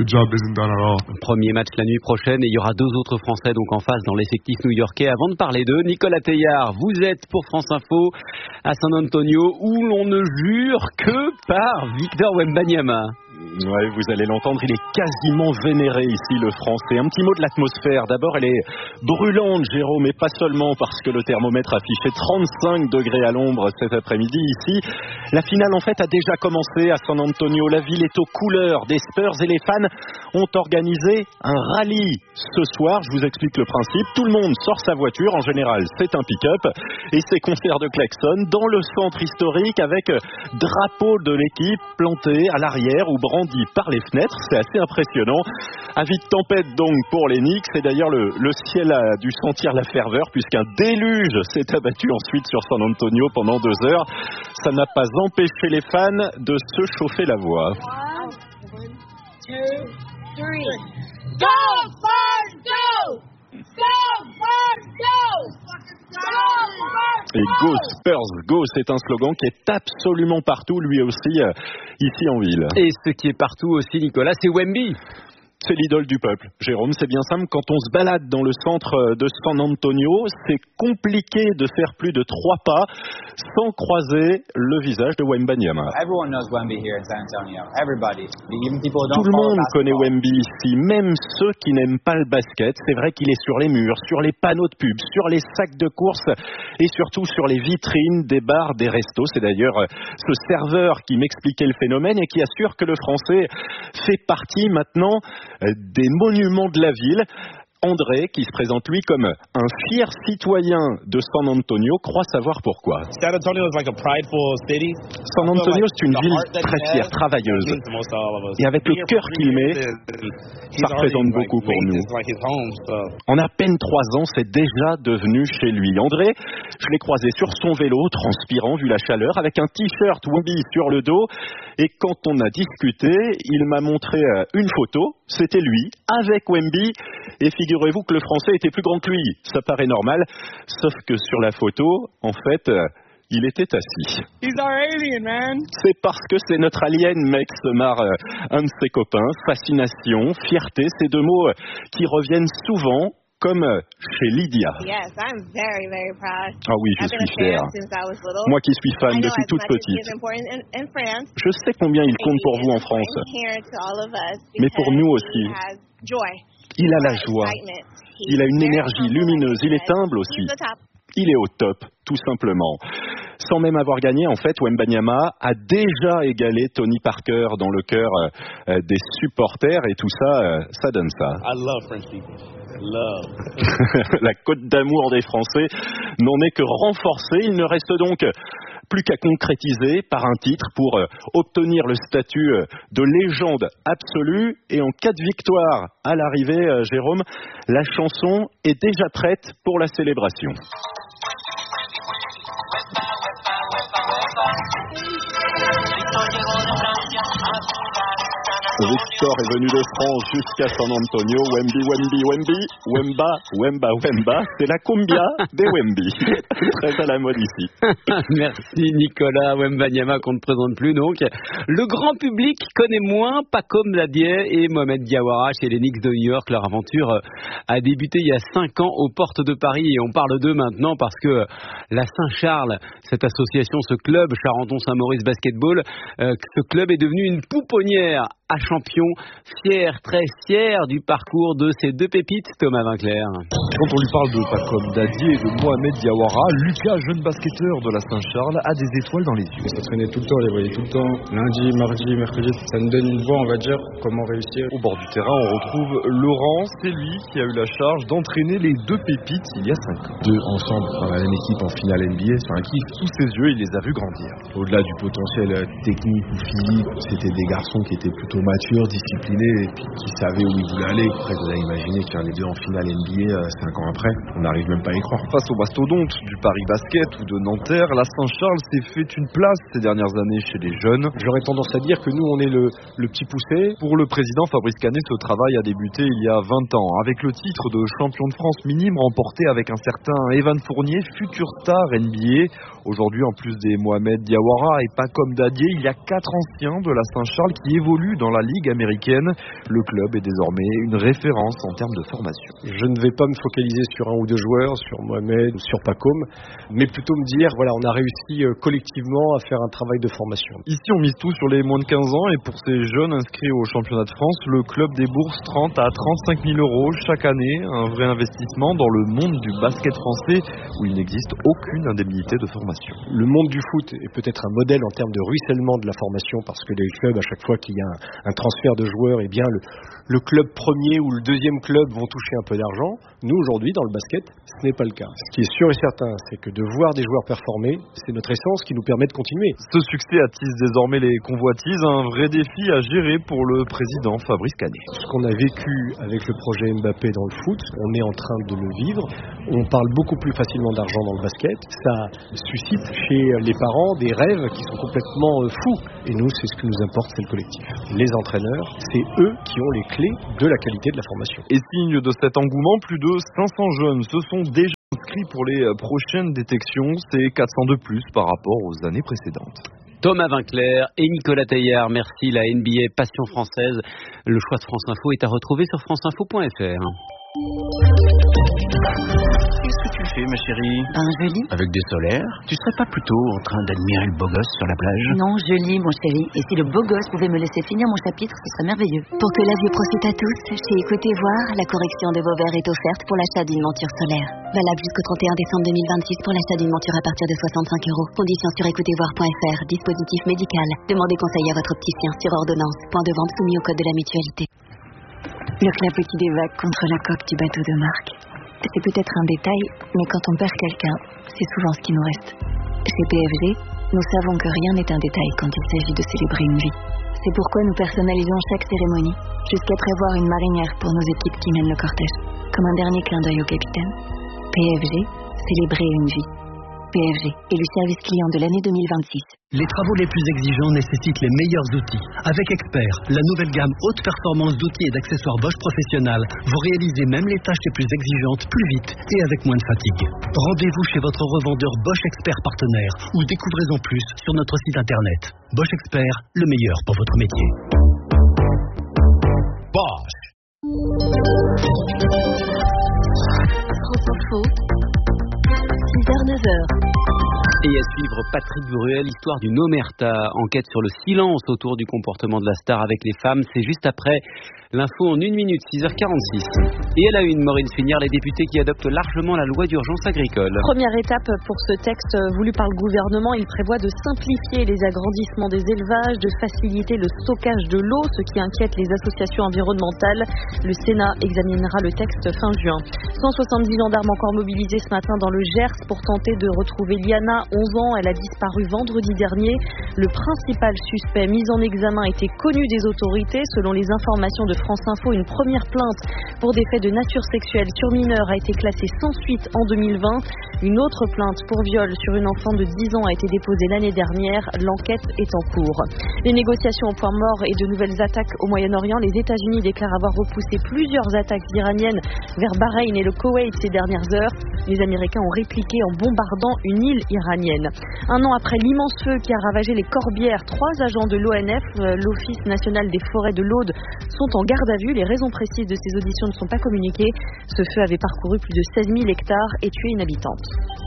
Premier match la nuit prochaine et il y aura deux autres Français donc en face dans l'effectif new-yorkais. Avant de parler d'eux, Nicolas Teilhard, vous êtes pour France Info à San Antonio où l'on ne jure que par Victor Wembanyama. Ouais, vous allez l'entendre, il est quasiment vénéré ici, le Français. Un petit mot de l'atmosphère. D'abord, elle est brûlante, Jérôme, mais pas seulement parce que le thermomètre affichait trente-cinq degrés à l'ombre cet après-midi ici. La finale, en fait, a déjà commencé à San Antonio. La ville est aux couleurs des Spurs et les fans ont organisé un rallye ce soir. Je vous explique le principe. Tout le monde sort sa voiture. En général, c'est un pick-up et c'est concert de klaxon dans le centre historique avec drapeau de l'équipe planté à l'arrière ou brandi par les fenêtres. C'est assez impressionnant. Avis de tempête donc pour les Knicks. Et d'ailleurs, le, le ciel a dû sentir la ferveur puisqu'un déluge s'est abattu ensuite sur San Antonio pendant deux heures. Ça n'a pas empêché les fans de se chauffer la voix. One, two, three. Go, Spurs, go! Go, Spurs, go! Go, Et Go Spurs Go, c'est un slogan qui est absolument partout, lui aussi, euh, ici en ville. Et ce qui est partout aussi, Nicolas, c'est Wemby. C'est l'idole du peuple. Jérôme, c'est bien simple, quand on se balade dans le centre de San Antonio, c'est compliqué de faire plus de trois pas sans croiser le visage de Wembanyama. Tout le monde connaît Wemby ici, même ceux qui n'aiment pas le basket. C'est vrai qu'il est sur les murs, sur les panneaux de pub, sur les sacs de course et surtout sur les vitrines des bars, des restos. C'est d'ailleurs ce serveur qui m'expliquait le phénomène et qui assure que le français fait partie maintenant des monuments de la ville. André, qui se présente lui comme un fier citoyen de San Antonio, croit savoir pourquoi. San Antonio is like a prideful city. San Antonio, c'est une ville très fière, travailleuse. Et avec le cœur qu'il met, ça représente beaucoup pour nous. En à peine trois ans, c'est déjà devenu chez lui. André, je l'ai croisé sur son vélo, transpirant vu la chaleur, avec un t-shirt Wemby sur le dos. Et quand on a discuté, il m'a montré une photo. C'était lui, avec Wemby. Et figurez-vous que le Français était plus grand que lui. Ça paraît normal, sauf que sur la photo, en fait, euh, il était assis. He's our alien, man. C'est parce que c'est notre alien, mec, se marre euh, un de ses copains. Fascination, fierté, ces deux mots euh, qui reviennent souvent, comme euh, chez Lydia. Yes, I'm very, very proud. Ah oui, je suis fier. Moi qui suis fan depuis toute petite. Je sais combien il compte pour vous en France, mais pour nous aussi. Il a la joie, il a une énergie lumineuse, il est humble aussi. Il est au top, tout simplement. Sans même avoir gagné, en fait, Wembanyama a déjà égalé Tony Parker dans le cœur euh, des supporters et tout ça, euh, ça donne ça. I love French people. Love. La cote d'amour des Français n'en est que renforcée. Il ne reste donc plus qu'à concrétiser par un titre pour euh, obtenir le statut euh, de légende absolue. Et en cas de victoire à l'arrivée, euh, Jérôme, la chanson est déjà prête pour la célébration. Victor est venu de France jusqu'à San Antonio. Wemby, Wemby, Wemby, Wemba, Wemba, Wemba. C'est la cumbia des Wemby. Très à la mode ici. Merci Nicolas. Wembanyama qu'on ne présente plus donc. Le grand public connaît moins Pacom Dadié et Mohamed Diawara chez les Knicks de New York. Leur aventure a débuté il y a cinq ans aux portes de Paris et on parle d'eux maintenant parce que la Saint-Charles, cette association, ce club Charenton-Saint-Maurice Basketball, euh, ce club est devenu une pouponnière à champion, fier, très fier du parcours de ces deux pépites, Thomas Vinclair. Quand on lui parle de Pacom Dadié et de Mohamed Diawara, Lucas, jeune basketteur de la Saint-Charles, a des étoiles dans les yeux. Ça traînait tout le temps, on les voyait tout le temps, lundi, mardi, mercredi, ça nous donne une voie, on va dire, comment réussir. Au bord du terrain, on retrouve Laurent, c'est lui qui a eu la charge d'entraîner les deux pépites il y a cinq ans. Deux ensemble dans la même équipe en finale N B A, c'est un kiff. Sous ses yeux, il les a vus grandir. Au-delà du potentiel technique ou physique, c'était des garçons qui étaient plutôt matures, disciplinés et puis qui savaient où ils voulaient aller. Après, vous avez imaginé que les deux en finale N B A cinq ans après, on n'arrive même pas à y croire. Face aux mastodontes du Paris Basket ou de Nanterre, la Saint-Charles s'est fait une place ces dernières années chez les jeunes. J'aurais tendance à dire que nous, on est le, le petit poussé. Pour le président Fabrice Canet, ce travail a débuté il y a vingt ans, avec le titre de champion de France minime remporté avec un certain Evan Fournier, futur star N B A. Aujourd'hui, en plus des Mohamed Diawara et Pacom Dadié, il y a quatre anciens de la Saint-Charles qui évoluent dans la Ligue américaine. Le club est désormais une référence en termes de formation. Je ne vais pas me focaliser sur un ou deux joueurs, sur Mohamed ou sur Pacôme, mais plutôt me dire, voilà, on a réussi collectivement à faire un travail de formation. Ici, on mise tout sur les moins de quinze ans et pour ces jeunes inscrits au championnat de France, le club débourse trente à trente-cinq mille euros chaque année, un vrai investissement dans le monde du basket français où il n'existe aucune indemnité de formation. Le monde du foot est peut-être un modèle en termes de ruissellement de la formation parce que les clubs, à chaque fois qu'il y a un, un transfert de joueurs, eh bien le, le club premier ou le deuxième club vont toucher un peu d'argent. Nous, aujourd'hui, dans le basket, ce n'est pas le cas. Ce qui est sûr et certain, c'est que de voir des joueurs performer, c'est notre essence qui nous permet de continuer. Ce succès attise désormais les convoitises, un vrai défi à gérer pour le président Fabrice Canet. Ce qu'on a vécu avec le projet Mbappé dans le foot, on est en train de le vivre. On parle beaucoup plus facilement d'argent dans le basket. Ça suscite chez les parents des rêves qui sont complètement fous. Et nous, c'est ce qui nous importe, c'est le collectif. Les entraîneurs, c'est eux qui ont les clés de la qualité de la formation. Et signe de cet engouement, plus de cinq cents jeunes se sont déjà inscrits pour les prochaines détections. C'est quatre cents de plus par rapport aux années précédentes. Thomas Vinclair et Nicolas Taillard, merci. La N B A Passion Française. Le choix de France Info est à retrouver sur franceinfo point f r. Qu'est-ce que tu fais, ma chérie? Ben, je lis. Avec des solaires? Tu serais pas plutôt en train d'admirer le beau gosse sur la plage? Non, je lis, mon chéri. Et si le beau gosse pouvait me laisser finir mon chapitre, ce serait merveilleux. Pour que la vue profite à tous, chez Écoutez Voir, la correction de vos verres est offerte pour l'achat d'une monture solaire. Valable jusqu'au trente et un décembre deux mille vingt-six pour l'achat d'une monture à partir de soixante-cinq euros. Conditions sur écoutez voir point f r. Dispositif médical. Demandez conseil à votre opticien sur ordonnance. Point de vente soumis au code de la mutualité. Le clapotis des vagues contre la coque du bateau de Marc. C'est peut-être un détail, mais quand on perd quelqu'un, c'est souvent ce qui nous reste. Chez P F G, nous savons que rien n'est un détail quand il s'agit de célébrer une vie. C'est pourquoi nous personnalisons chaque cérémonie, jusqu'à prévoir une marinière pour nos équipes qui mènent le cortège. Comme un dernier clin d'œil au capitaine. P F G, célébrer une vie. P F G, élu service client de l'année deux mille vingt-six. Les travaux les plus exigeants nécessitent les meilleurs outils. Avec Expert, la nouvelle gamme haute performance d'outils et d'accessoires Bosch Professionnel, vous réalisez même les tâches les plus exigeantes plus vite et avec moins de fatigue. Rendez-vous chez votre revendeur Bosch Expert partenaire ou découvrez en plus sur notre site internet. Bosch Expert, le meilleur pour votre métier. Bosch. France Info, six heures neuf heures. Et à suivre Patrick Bruel, histoire d'une omerta, enquête sur le silence autour du comportement de la star avec les femmes. C'est juste après l'info en une minute, six heures quarante-six. Et à la une, Maureen Sfignard, les députés qui adoptent largement la loi d'urgence agricole. Première étape pour ce texte voulu par le gouvernement, il prévoit de simplifier les agrandissements des élevages, de faciliter le stockage de l'eau, ce qui inquiète les associations environnementales. Le Sénat examinera le texte fin juin. cent soixante-dix gendarmes encore mobilisés ce matin dans le Gers pour tenter de retrouver Liana, onze ans. Elle a disparu vendredi dernier. Le principal suspect mis en examen était connu des autorités. Selon les informations de France Info, une première plainte pour des faits de nature sexuelle sur mineur a été classée sans suite en deux mille vingt. Une autre plainte pour viol sur une enfant de dix ans a été déposée l'année dernière. L'enquête est en cours. Les négociations au point mort et de nouvelles attaques au Moyen-Orient. Les États-Unis déclarent avoir repoussé plusieurs attaques iraniennes vers Bahreïn et le Koweït ces dernières heures. Les Américains ont répliqué en bombardant une île iranienne. Un an après l'immense feu qui a ravagé les Corbières, trois agents de l'O N F, l'Office national des forêts de l'Aude, sont en garde à vue. Les raisons précises de ces auditions ne sont pas communiquées. Ce feu avait parcouru plus de seize mille hectares et tué une habitante.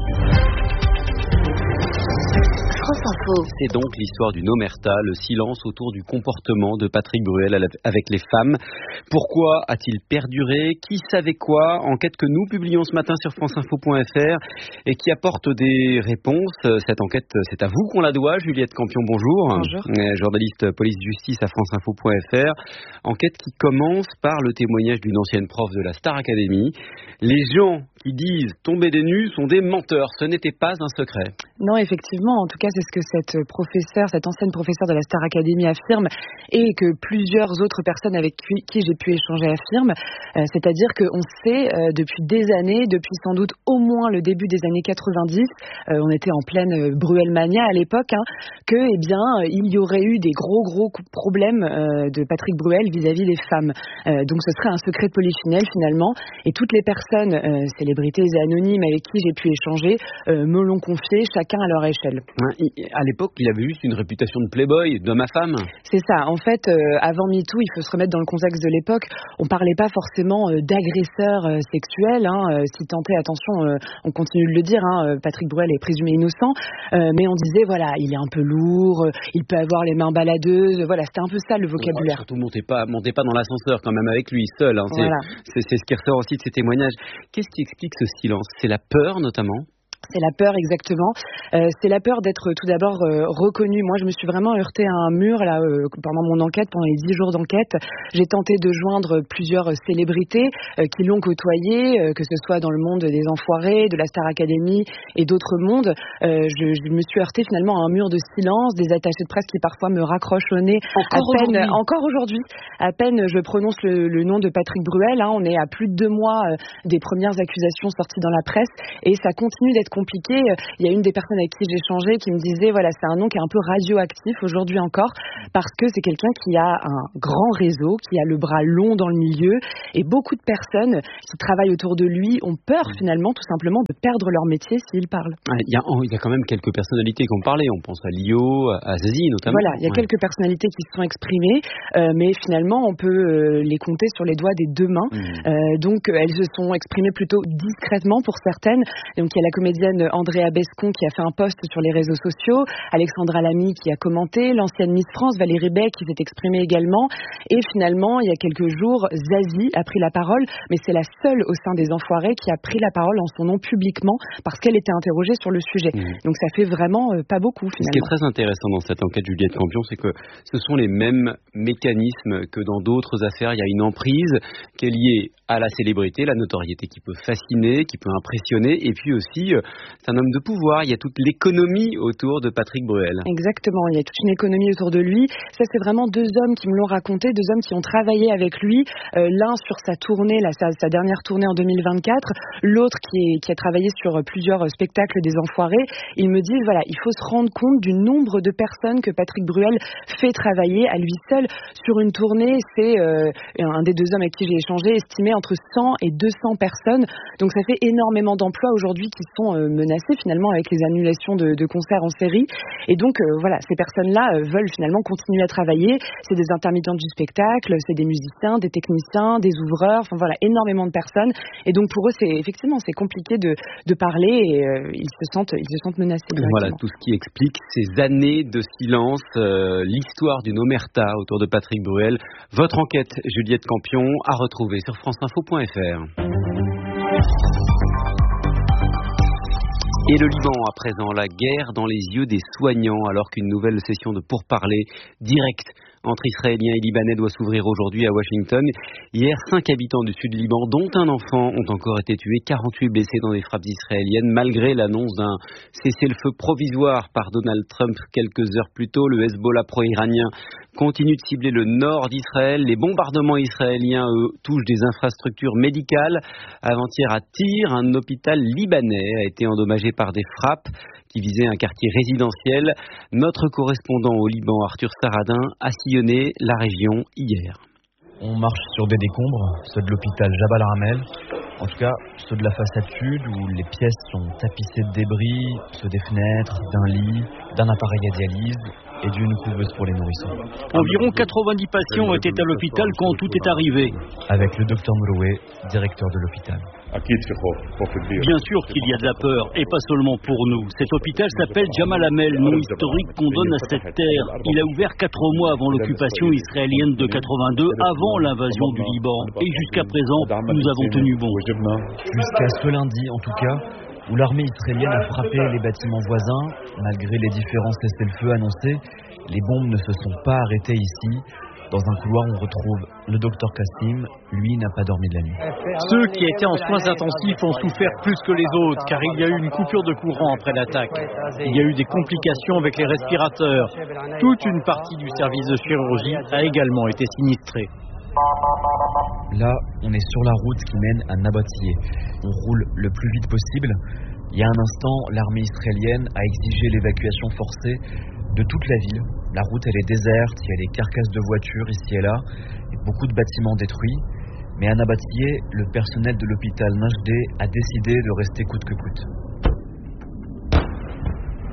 C'est donc l'histoire d'une omerta, le silence autour du comportement de Patrick Bruel avec les femmes. Pourquoi a-t-il perduré? Qui savait quoi? Enquête que nous publions ce matin sur franceinfo point f r et qui apporte des réponses. Cette enquête, c'est à vous qu'on la doit. Juliette Campion, bonjour. Bonjour. Journaliste police-justice à franceinfo point f r. Enquête qui commence par le témoignage d'une ancienne prof de la Star Academy. Les gens qui disent tomber des nues sont des menteurs. Ce n'était pas un secret. Non, effectivement. En tout cas, c'est ce que cette professeure, cette ancienne professeure de la Star Academy affirme et que plusieurs autres personnes avec qui, qui j'ai pu échanger affirment. Euh, c'est-à-dire qu'on sait euh, depuis des années, depuis sans doute au moins le début des années quatre-vingt-dix, euh, on était en pleine euh, Bruelmania à l'époque, hein, que eh bien euh, il y aurait eu des gros gros problèmes euh, de Patrick Bruel vis-à-vis des femmes. Euh, donc ce serait un secret de polichinelle finalement. Et toutes les personnes, euh, célébrités et anonymes avec qui j'ai pu échanger, euh, me l'ont confié. Chaque chacun à leur échelle. À l'époque, il avait juste une réputation de playboy, d'homme à femme. C'est ça. En fait, euh, avant MeToo, il faut se remettre dans le contexte de l'époque. On parlait pas forcément euh, d'agresseurs euh, sexuels. Hein, euh, si tant est, attention, euh, on continue de le dire, hein, Patrick Bruel est présumé innocent. Euh, mais on disait, voilà, il est un peu lourd, euh, il peut avoir les mains baladeuses. Voilà, c'était un peu ça le vocabulaire. Ouais, surtout, montez pas, montez pas dans l'ascenseur quand même avec lui, seul. Hein, c'est, voilà. c'est, c'est ce qui ressort aussi de ces témoignages. Qu'est-ce qui explique ce silence ? C'est la peur, notamment ? C'est la peur, exactement. Euh, c'est la peur d'être tout d'abord euh, reconnu. Moi, je me suis vraiment heurtée à un mur là euh, pendant mon enquête, pendant les dix jours d'enquête. J'ai tenté de joindre plusieurs célébrités euh, qui l'ont côtoyé, euh, que ce soit dans le monde des Enfoirés, de la Star Academy et d'autres mondes. Euh, je, je me suis heurtée finalement à un mur de silence, des attachés de presse qui parfois me raccrochent au nez. Encore à peine, aujourd'hui. Encore aujourd'hui. À peine je prononce le, le nom de Patrick Bruel. Hein, on est à plus de deux mois euh, des premières accusations sorties dans la presse et ça continue d'être compliqué. Il y a une des personnes avec qui j'ai échangé qui me disait voilà, c'est un nom qui est un peu radioactif aujourd'hui encore parce que c'est quelqu'un qui a un grand réseau, qui a le bras long dans le milieu et beaucoup de personnes qui travaillent autour de lui ont peur finalement tout simplement de perdre leur métier s'ils parlent. Il y a, il y a quand même quelques personnalités qui ont parlé, on pense à Lio, à Zazie notamment. Voilà, il y a ouais. quelques personnalités qui se sont exprimées euh, mais finalement on peut euh, les compter sur les doigts des deux mains. Mmh. Euh, donc elles se sont exprimées plutôt discrètement pour certaines. Donc il y a la comédienne Andrea Bescon qui a fait un post sur les réseaux sociaux, Alexandra Lamy qui a commenté, l'ancienne Miss France Valérie Bay qui s'est exprimée également et finalement il y a quelques jours Zazie a pris la parole mais c'est la seule au sein des Enfoirés qui a pris la parole en son nom publiquement parce qu'elle était interrogée sur le sujet. Mmh. Donc ça fait vraiment euh, pas beaucoup finalement. Ce qui est très intéressant dans cette enquête Juliette Campion, c'est que ce sont les mêmes mécanismes que dans d'autres affaires. Il y a une emprise qui est liée à la célébrité, la notoriété qui peut fasciner, qui peut impressionner et puis aussi euh, c'est un homme de pouvoir, il y a toute l'économie autour de Patrick Bruel. Exactement, il y a toute une économie autour de lui. Ça, c'est vraiment deux hommes qui me l'ont raconté, deux hommes qui ont travaillé avec lui. Euh, l'un sur sa tournée, là, sa, sa dernière tournée en deux mille vingt-quatre, l'autre qui, est, qui a travaillé sur plusieurs spectacles des Enfoirés. Ils me disent, voilà, il faut se rendre compte du nombre de personnes que Patrick Bruel fait travailler à lui seul. Sur une tournée, c'est euh, un des deux hommes avec qui j'ai échangé, estimé entre cent et deux cents personnes. Donc ça fait énormément d'emplois aujourd'hui qui sont euh, menacés finalement avec les annulations de, de concerts en série. Et donc euh, voilà, ces personnes-là euh, veulent finalement continuer à travailler. C'est des intermittents du spectacle, c'est des musiciens, des techniciens, des ouvreurs, enfin voilà, énormément de personnes. Et donc pour eux, c'est effectivement c'est compliqué de, de parler et euh, ils se sentent ils se sentent menacés. Voilà tout ce qui explique ces années de silence, euh, l'histoire d'une omerta autour de Patrick Bruel. Votre enquête, Juliette Campion, à retrouver sur franceinfo point f r. Et le Liban à présent, la guerre dans les yeux des soignants alors qu'une nouvelle session de pourparlers directe entre Israéliens et Libanais doit s'ouvrir aujourd'hui à Washington. Hier, cinq habitants du sud Liban, dont un enfant, ont encore été tués, quarante-huit blessés dans des frappes israéliennes, malgré l'annonce d'un cessez-le-feu provisoire par Donald Trump quelques heures plus tôt. Le Hezbollah pro-iranien continue de cibler le nord d'Israël. Les bombardements israéliens, eux, touchent des infrastructures médicales. Avant-hier, à Tyr, un hôpital libanais a été endommagé par des frappes qui visaient un quartier résidentiel. Notre correspondant au Liban, Arthur Saradin, a sillonné la région hier. On marche sur des décombres, ceux de l'hôpital Jabal Ramel, en tout cas ceux de la façade sud où les pièces sont tapissées de débris, ceux des fenêtres, d'un lit, d'un appareil à dialyse et d'une couveuse pour les nourrissons. Environ quatre-vingt-dix patients étaient à l'hôpital quand tout est arrivé. Avec le docteur Mouloué, directeur de l'hôpital. Bien sûr qu'il y a de la peur, et pas seulement pour nous. Cet hôpital s'appelle Jamal Amel, nom historique qu'on donne à cette terre. Il a ouvert quatre mois avant l'occupation israélienne de quatre-vingt-deux, avant l'invasion du Liban. Et jusqu'à présent, nous avons tenu bon. Jusqu'à ce lundi, en tout cas, où l'armée israélienne a frappé les bâtiments voisins. Malgré les différents cessez-le-feu annoncés, les bombes ne se sont pas arrêtées ici. Dans un couloir, on retrouve le docteur Kassim. Lui n'a pas dormi de la nuit. Ceux qui étaient en soins intensifs ont souffert plus que les autres, car il y a eu une coupure de courant après l'attaque. Il y a eu des complications avec les respirateurs. Toute une partie du service de chirurgie a également été sinistrée. Là, on est sur la route qui mène à Nabatiyeh. On roule le plus vite possible. Il y a un instant, l'armée israélienne a exigé l'évacuation forcée de toute la ville. La route, elle est déserte, il y a des carcasses de voitures ici et là, et beaucoup de bâtiments détruits. Mais à Nabatiyeh, le personnel de l'hôpital Najdeh a décidé de rester coûte que coûte.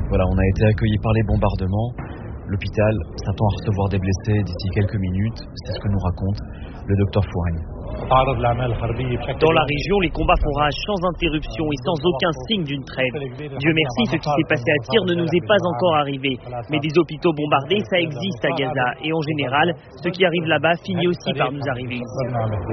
Voilà, on a été accueillis par les bombardements. L'hôpital s'attend à recevoir des blessés d'ici quelques minutes. C'est ce que nous raconte le docteur Fouagne. Dans la région, les combats font rage sans interruption et sans aucun signe d'une trêve. Dieu merci, ce qui s'est passé à Tyr ne nous est pas encore arrivé. Mais des hôpitaux bombardés, ça existe à Gaza. Et en général, ce qui arrive là-bas finit aussi par nous arriver ici.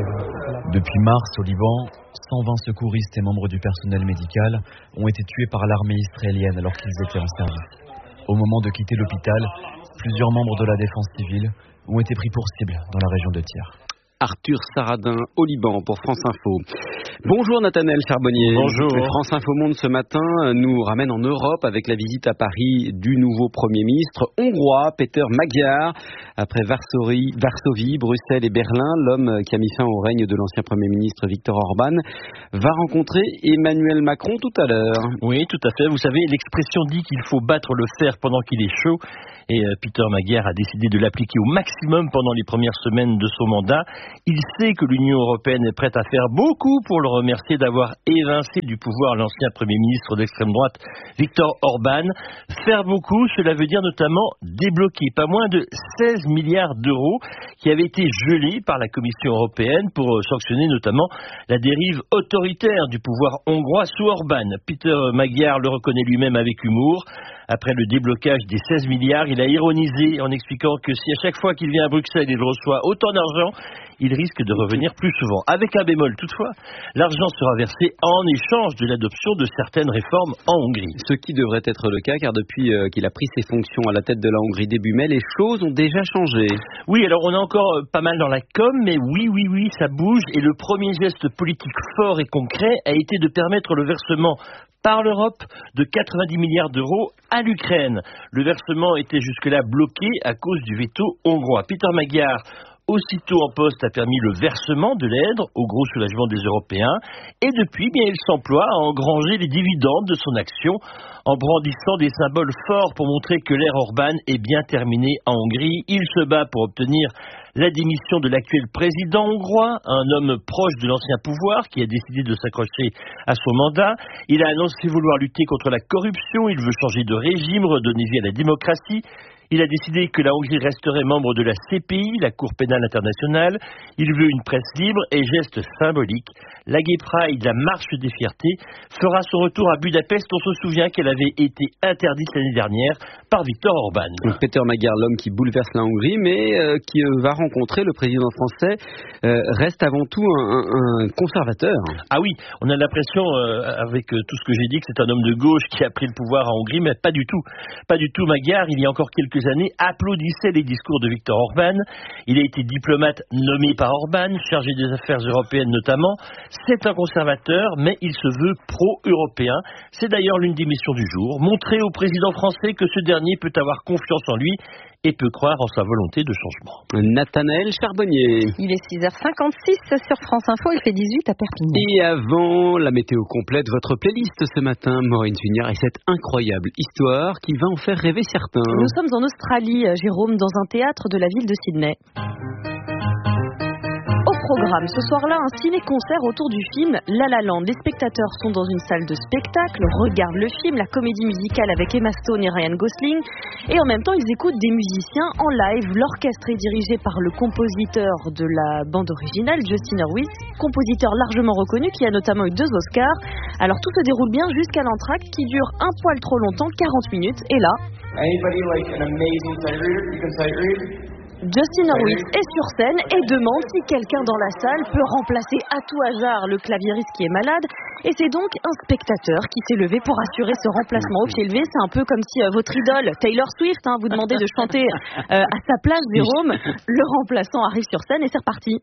Depuis mars, au Liban, cent vingt secouristes et membres du personnel médical ont été tués par l'armée israélienne alors qu'ils étaient en service. Au moment de quitter l'hôpital, plusieurs membres de la défense civile ont été pris pour cible dans la région de Tyr. Arthur Saradin au Liban pour France Info. Bonjour Nathanaël Charbonnier. Bonjour. France Info Monde ce matin nous ramène en Europe avec la visite à Paris du nouveau Premier ministre hongrois, Péter Magyar. Après Varsovie, Varsovie, Bruxelles et Berlin, l'homme qui a mis fin au règne de l'ancien Premier ministre Viktor Orban va rencontrer Emmanuel Macron tout à l'heure. Oui, tout à fait. Vous savez, l'expression dit qu'il faut battre le fer pendant qu'il est chaud. Et euh, Péter Magyar a décidé de l'appliquer au maximum pendant les premières semaines de son mandat. Il sait que l'Union européenne est prête à faire beaucoup pour le remercier d'avoir évincé du pouvoir l'ancien Premier ministre d'extrême droite, Viktor Orban. Faire beaucoup, cela veut dire notamment débloquer pas moins de seize milliards d'euros qui avaient été gelés par la Commission européenne pour sanctionner notamment la dérive autoritaire du pouvoir hongrois sous Orban. Péter Magyar le reconnaît lui-même avec humour. Après le déblocage des seize milliards, il a ironisé en expliquant que si à chaque fois qu'il vient à Bruxelles, il reçoit autant d'argent, il risque de revenir plus souvent. Avec un bémol toutefois, l'argent sera versé en échange de l'adoption de certaines réformes en Hongrie. Ce qui devrait être le cas, car depuis euh, qu'il a pris ses fonctions à la tête de la Hongrie début mai, les choses ont déjà changé. Oui, alors on est encore pas mal dans la com, mais oui, oui, oui, ça bouge. Et le premier geste politique fort et concret a été de permettre le versement par l'Europe de quatre-vingt-dix milliards d'euros à l'Ukraine. Le versement était jusque-là bloqué à cause du veto hongrois. Péter Magyar, aussitôt en poste, a permis le versement de l'aide au gros soulagement des Européens. Et depuis, bien, il s'emploie à engranger les dividendes de son action en brandissant des symboles forts pour montrer que l'ère Orban est bien terminée en Hongrie. Il se bat pour obtenir la démission de l'actuel président hongrois, un homme proche de l'ancien pouvoir qui a décidé de s'accrocher à son mandat. Il a annoncé vouloir lutter contre la corruption, il veut changer de régime, redonner vie à la démocratie. Il a décidé que la Hongrie resterait membre de la C P I, la Cour pénale internationale. Il veut une presse libre et geste symbolique. La Gay Pride, la marche des fiertés, fera son retour à Budapest. On se souvient qu'elle avait été interdite l'année dernière par Viktor Orban. Péter Magyar, l'homme qui bouleverse la Hongrie, mais euh, qui euh, va rencontrer le président français, euh, reste avant tout un, un, un conservateur. Ah oui, on a l'impression, euh, avec euh, tout ce que j'ai dit, que c'est un homme de gauche qui a pris le pouvoir en Hongrie, mais pas du tout. Pas du tout. Magyar, il y a encore quelques années, applaudissait les discours de Viktor Orban. Il a été diplomate nommé par Orban, chargé des affaires européennes notamment. C'est un conservateur, mais il se veut pro-européen. C'est d'ailleurs l'une des missions du jour, montrer au président français que ce dernier peut avoir confiance en lui et peut croire en sa volonté de changement. Nathanaël Charbonnier. Il est six heures cinquante-six sur France Info, il fait dix-huit à Perpignan. Et avant la météo complète, votre playlist ce matin, Maureen Junior, et cette incroyable histoire qui va en faire rêver certains. Nous sommes en Australie, Jérôme, dans un théâtre de la ville de Sydney. Au programme, ce soir-là, un ciné-concert autour du film La La Land. Les spectateurs sont dans une salle de spectacle, regardent le film, la comédie musicale avec Emma Stone et Ryan Gosling, et en même temps, ils écoutent des musiciens en live. L'orchestre est dirigé par le compositeur de la bande originale, Justin Hurwitz, compositeur largement reconnu qui a notamment eu deux Oscars. Alors tout se déroule bien jusqu'à l'entracte qui dure un poil trop longtemps, quarante minutes, et là... Anybody like an amazing sight reader? You can sight read? Justin Hurwitz est sur scène et demande si quelqu'un dans la salle peut remplacer à tout hasard le claviériste qui est malade. Et c'est donc un spectateur qui s'est levé pour assurer ce remplacement au pied levé. C'est un peu comme si euh, votre idole, Taylor Swift, hein, vous demandez de chanter euh, à sa place, Jérôme. Le remplaçant arrive sur scène et c'est reparti.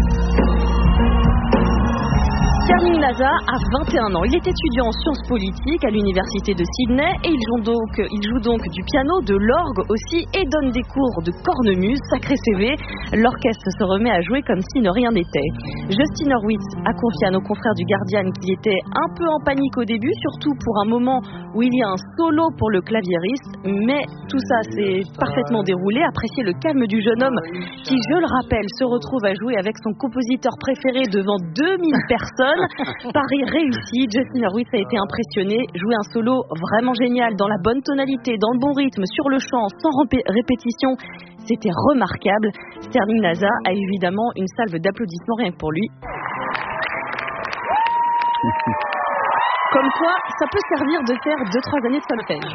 Fermin Laza a vingt et un ans. Il est étudiant en sciences politiques à l'université de Sydney et il joue donc, il joue donc du piano, de l'orgue aussi et donne des cours de cornemuse. Sacré C V. L'orchestre se remet à jouer comme si ne rien n'était. Justin Hurwitz a confié à nos confrères du Guardian qu'il était un peu en panique au début, surtout pour un moment où il y a un solo pour le claviériste. Mais tout ça s'est parfaitement déroulé. Appréciez le calme du jeune homme qui, je le rappelle, se retrouve à jouer avec son compositeur préféré devant deux mille personnes. Pari réussi, Justin Hurwitz a été impressionné, joué un solo vraiment génial, dans la bonne tonalité, dans le bon rythme, sur le chant, sans répé- répétition. C'était remarquable. Sterling Nasa a évidemment une salve d'applaudissements rien que pour lui. Comme quoi, ça peut servir de faire deux trois années de solfège.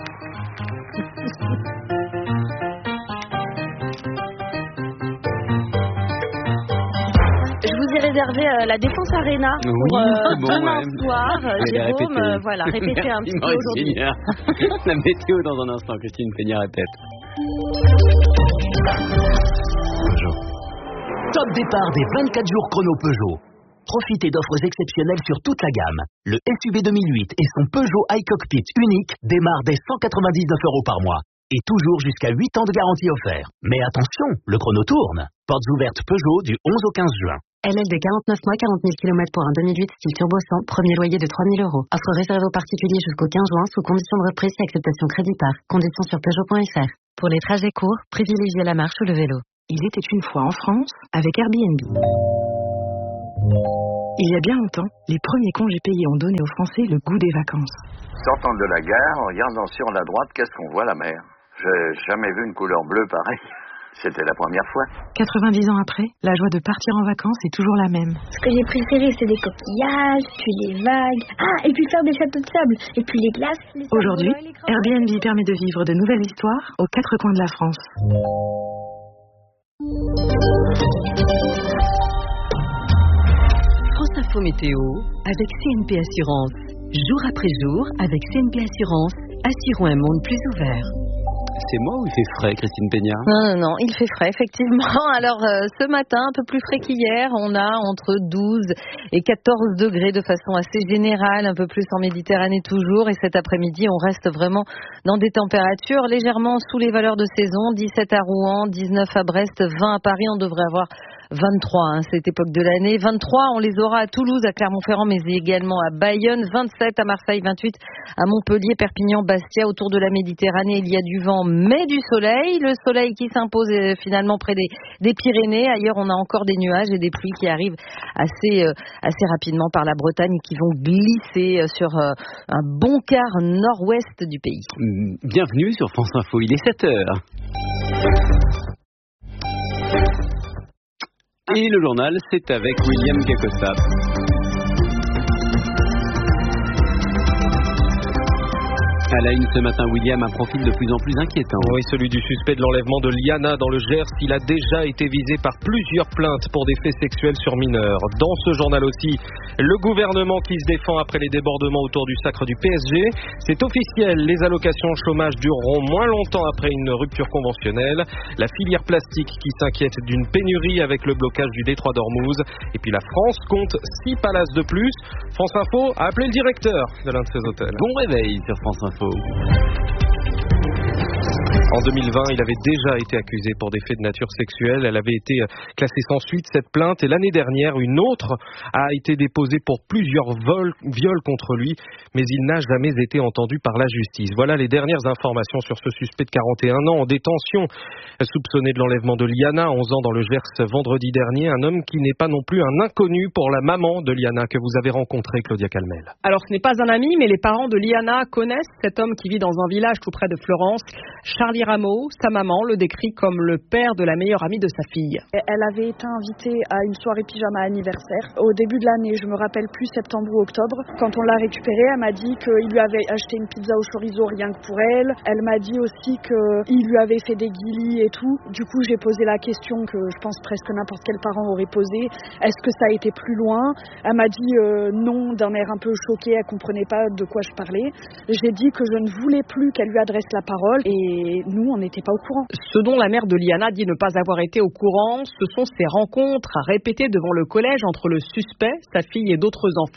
Je vous ai réservé euh, la Défense Arena pour oui, euh, bon, demain ouais. soir. Euh, Jérôme, répéter. euh, voilà, répétez un petit peu aujourd'hui. La météo dans un instant, Christine Peña répète. Peugeot. Top départ des vingt-quatre jours chrono Peugeot. Profitez d'offres exceptionnelles sur toute la gamme. Le S U V deux mille huit et son Peugeot iCockpit unique démarrent dès cent quatre-vingt-dix-neuf euros par mois. Et toujours jusqu'à huit ans de garantie offert. Mais attention, le chrono tourne. Portes ouvertes Peugeot du onze au quinze juin. L L de quarante-neuf mois, quarante mille kilomètres pour un deux mille huit style turbo cent, premier loyer de trois mille euros. Offre réservée aux particuliers jusqu'au quinze juin sous condition de reprise et acceptation crédit par. Conditions sur Peugeot point F R. Pour les trajets courts, privilégiez la marche ou le vélo. Il était une fois en France avec Airbnb. Il y a bien longtemps, les premiers congés payés ont donné aux Français le goût des vacances. Sortant de la gare, en regardant sur la droite, qu'est-ce qu'on voit, la mer? J'ai jamais vu une couleur bleue pareille. C'était la première fois. quatre-vingt-dix ans après, la joie de partir en vacances est toujours la même. Ce que j'ai préféré, c'est des coquillages, puis les vagues. Ah, et puis faire des châteaux de sable, et puis les glaces. Les Aujourd'hui, Airbnb permet de vivre de nouvelles histoires aux quatre coins de la France. France Info Météo avec C N P Assurance. Jour après jour, avec C N P Assurance, assurons un monde plus ouvert. C'est moi ou il fait frais, Christine Peña? Non, non, non, il fait frais, effectivement. Alors, euh, ce matin, un peu plus frais qu'hier, on a entre douze et quatorze degrés de façon assez générale, un peu plus en Méditerranée toujours. Et cet après-midi, on reste vraiment dans des températures légèrement sous les valeurs de saison. dix-sept à Rouen, dix-neuf à Brest, vingt à Paris. On devrait avoir vingt-trois, hein, cette époque de l'année. vingt-trois, on les aura à Toulouse, à Clermont-Ferrand, mais également à Bayonne. vingt-sept à Marseille, vingt-huit à Montpellier, Perpignan, Bastia. Autour de la Méditerranée, il y a du vent, mais du soleil. Le soleil qui s'impose euh, finalement près des, des Pyrénées. Ailleurs, on a encore des nuages et des pluies qui arrivent assez, euh, assez rapidement par la Bretagne et qui vont glisser euh, sur euh, un bon quart nord-ouest du pays. Bienvenue sur France Info, il est sept heures. Et le journal, c'est avec William Gacosta. À la une ce matin, William, un profil de plus en plus inquiétant. Oui, celui du suspect de l'enlèvement de Liana dans le Gers. Il a déjà été visé par plusieurs plaintes pour des faits sexuels sur mineurs. Dans ce journal aussi, le gouvernement qui se défend après les débordements autour du sacre du P S G. C'est officiel, les allocations chômage dureront moins longtemps après une rupture conventionnelle. La filière plastique qui s'inquiète d'une pénurie avec le blocage du détroit d'Ormuz. Et puis la France compte six palaces de plus. France Info a appelé le directeur de l'un de ces hôtels. Bon réveil sur France Info. En deux mille vingt, il avait déjà été accusé pour des faits de nature sexuelle. Elle avait été classée sans suite, cette plainte. Et l'année dernière, une autre a été déposée pour plusieurs vols, viols contre lui. Mais il n'a jamais été entendu par la justice. Voilà les dernières informations sur ce suspect de quarante et un ans en détention. Soupçonné de l'enlèvement de Liana, onze ans dans le Gers vendredi dernier. Un homme qui n'est pas non plus un inconnu pour la maman de Liana que vous avez rencontrée, Claudia Calmel. Alors ce n'est pas un ami, mais les parents de Liana connaissent cet homme qui vit dans un village tout près de Florence. Charlie Rameau, sa maman, le décrit comme le père de la meilleure amie de sa fille. Elle avait été invitée à une soirée pyjama anniversaire. Au début de l'année, je me rappelle plus septembre ou octobre. Quand on l'a récupérée, elle m'a dit qu'il lui avait acheté une pizza au chorizo rien que pour elle. Elle m'a dit aussi qu'il lui avait fait des guilis et tout. Du coup, j'ai posé la question que je pense presque n'importe quel parent aurait posée. Est-ce que ça a été plus loin? Elle m'a dit euh, non, d'un air un peu choqué. Elle comprenait pas de quoi je parlais. J'ai dit que je ne voulais plus qu'elle lui adresse la parole et nous, on n'était pas au courant. Ce dont la mère de Liana dit ne pas avoir été au courant, ce sont ces rencontres à répéter devant le collège entre le suspect, sa fille et d'autres enfants.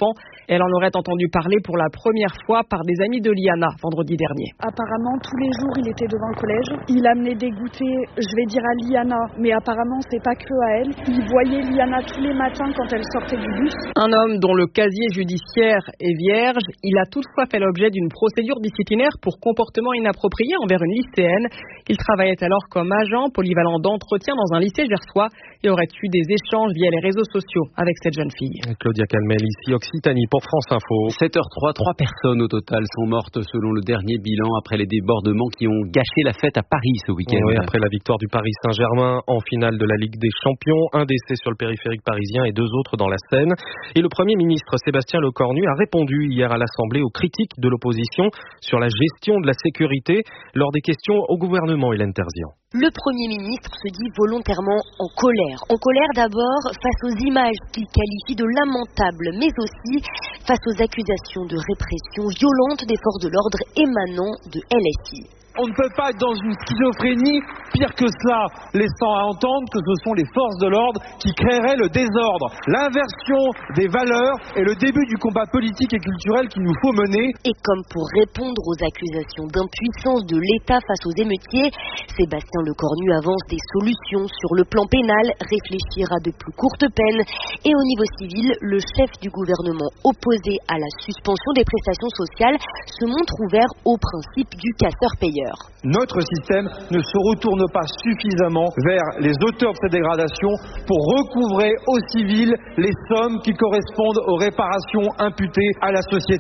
Elle en aurait entendu parler pour la première fois par des amis de Liana vendredi dernier. Apparemment, tous les jours, il était devant le collège. Il amenait des goûters, je vais dire à Liana, mais apparemment, c'est pas que à elle. Il voyait Liana tous les matins quand elle sortait du bus. Un homme dont le casier judiciaire est vierge, il a toutefois fait l'objet d'une procédure disciplinaire pour comportement inapproprié envers une lycéenne. Il travaillait alors comme agent polyvalent d'entretien dans un lycée gersois et aurait eu des échanges via les réseaux sociaux avec cette jeune fille. Claudia Calmel, ici Occitanie pour France Info. sept heures zéro trois, trois personnes au total sont mortes selon le dernier bilan après les débordements qui ont gâché la fête à Paris ce week-end. Oui, après la victoire du Paris Saint-Germain en finale de la Ligue des Champions, un décès sur le périphérique parisien et deux autres dans la Seine. Et le Premier ministre Sébastien Lecornu a répondu hier à l'Assemblée aux critiques de l'opposition sur la gestion de la sécurité lors des questions au gouvernement. Hélène Terzian. Le Premier ministre se dit volontairement en colère. En colère d'abord face aux images qu'il qualifie de lamentables, mais aussi face aux accusations de répression violente des forces de l'ordre émanant de L S I. On ne peut pas être dans une schizophrénie, pire que cela, laissant à entendre que ce sont les forces de l'ordre qui créeraient le désordre. L'inversion des valeurs est le début du combat politique et culturel qu'il nous faut mener. Et comme pour répondre aux accusations d'impuissance de l'État face aux émeutiers, Sébastien Lecornu avance des solutions sur le plan pénal, réfléchir à de plus courtes peines. Et au niveau civil, le chef du gouvernement opposé à la suspension des prestations sociales se montre ouvert au principe du casseur-payeur. Notre système ne se retourne pas suffisamment vers les auteurs de ces dégradations pour recouvrer aux civils les sommes qui correspondent aux réparations imputées à la société.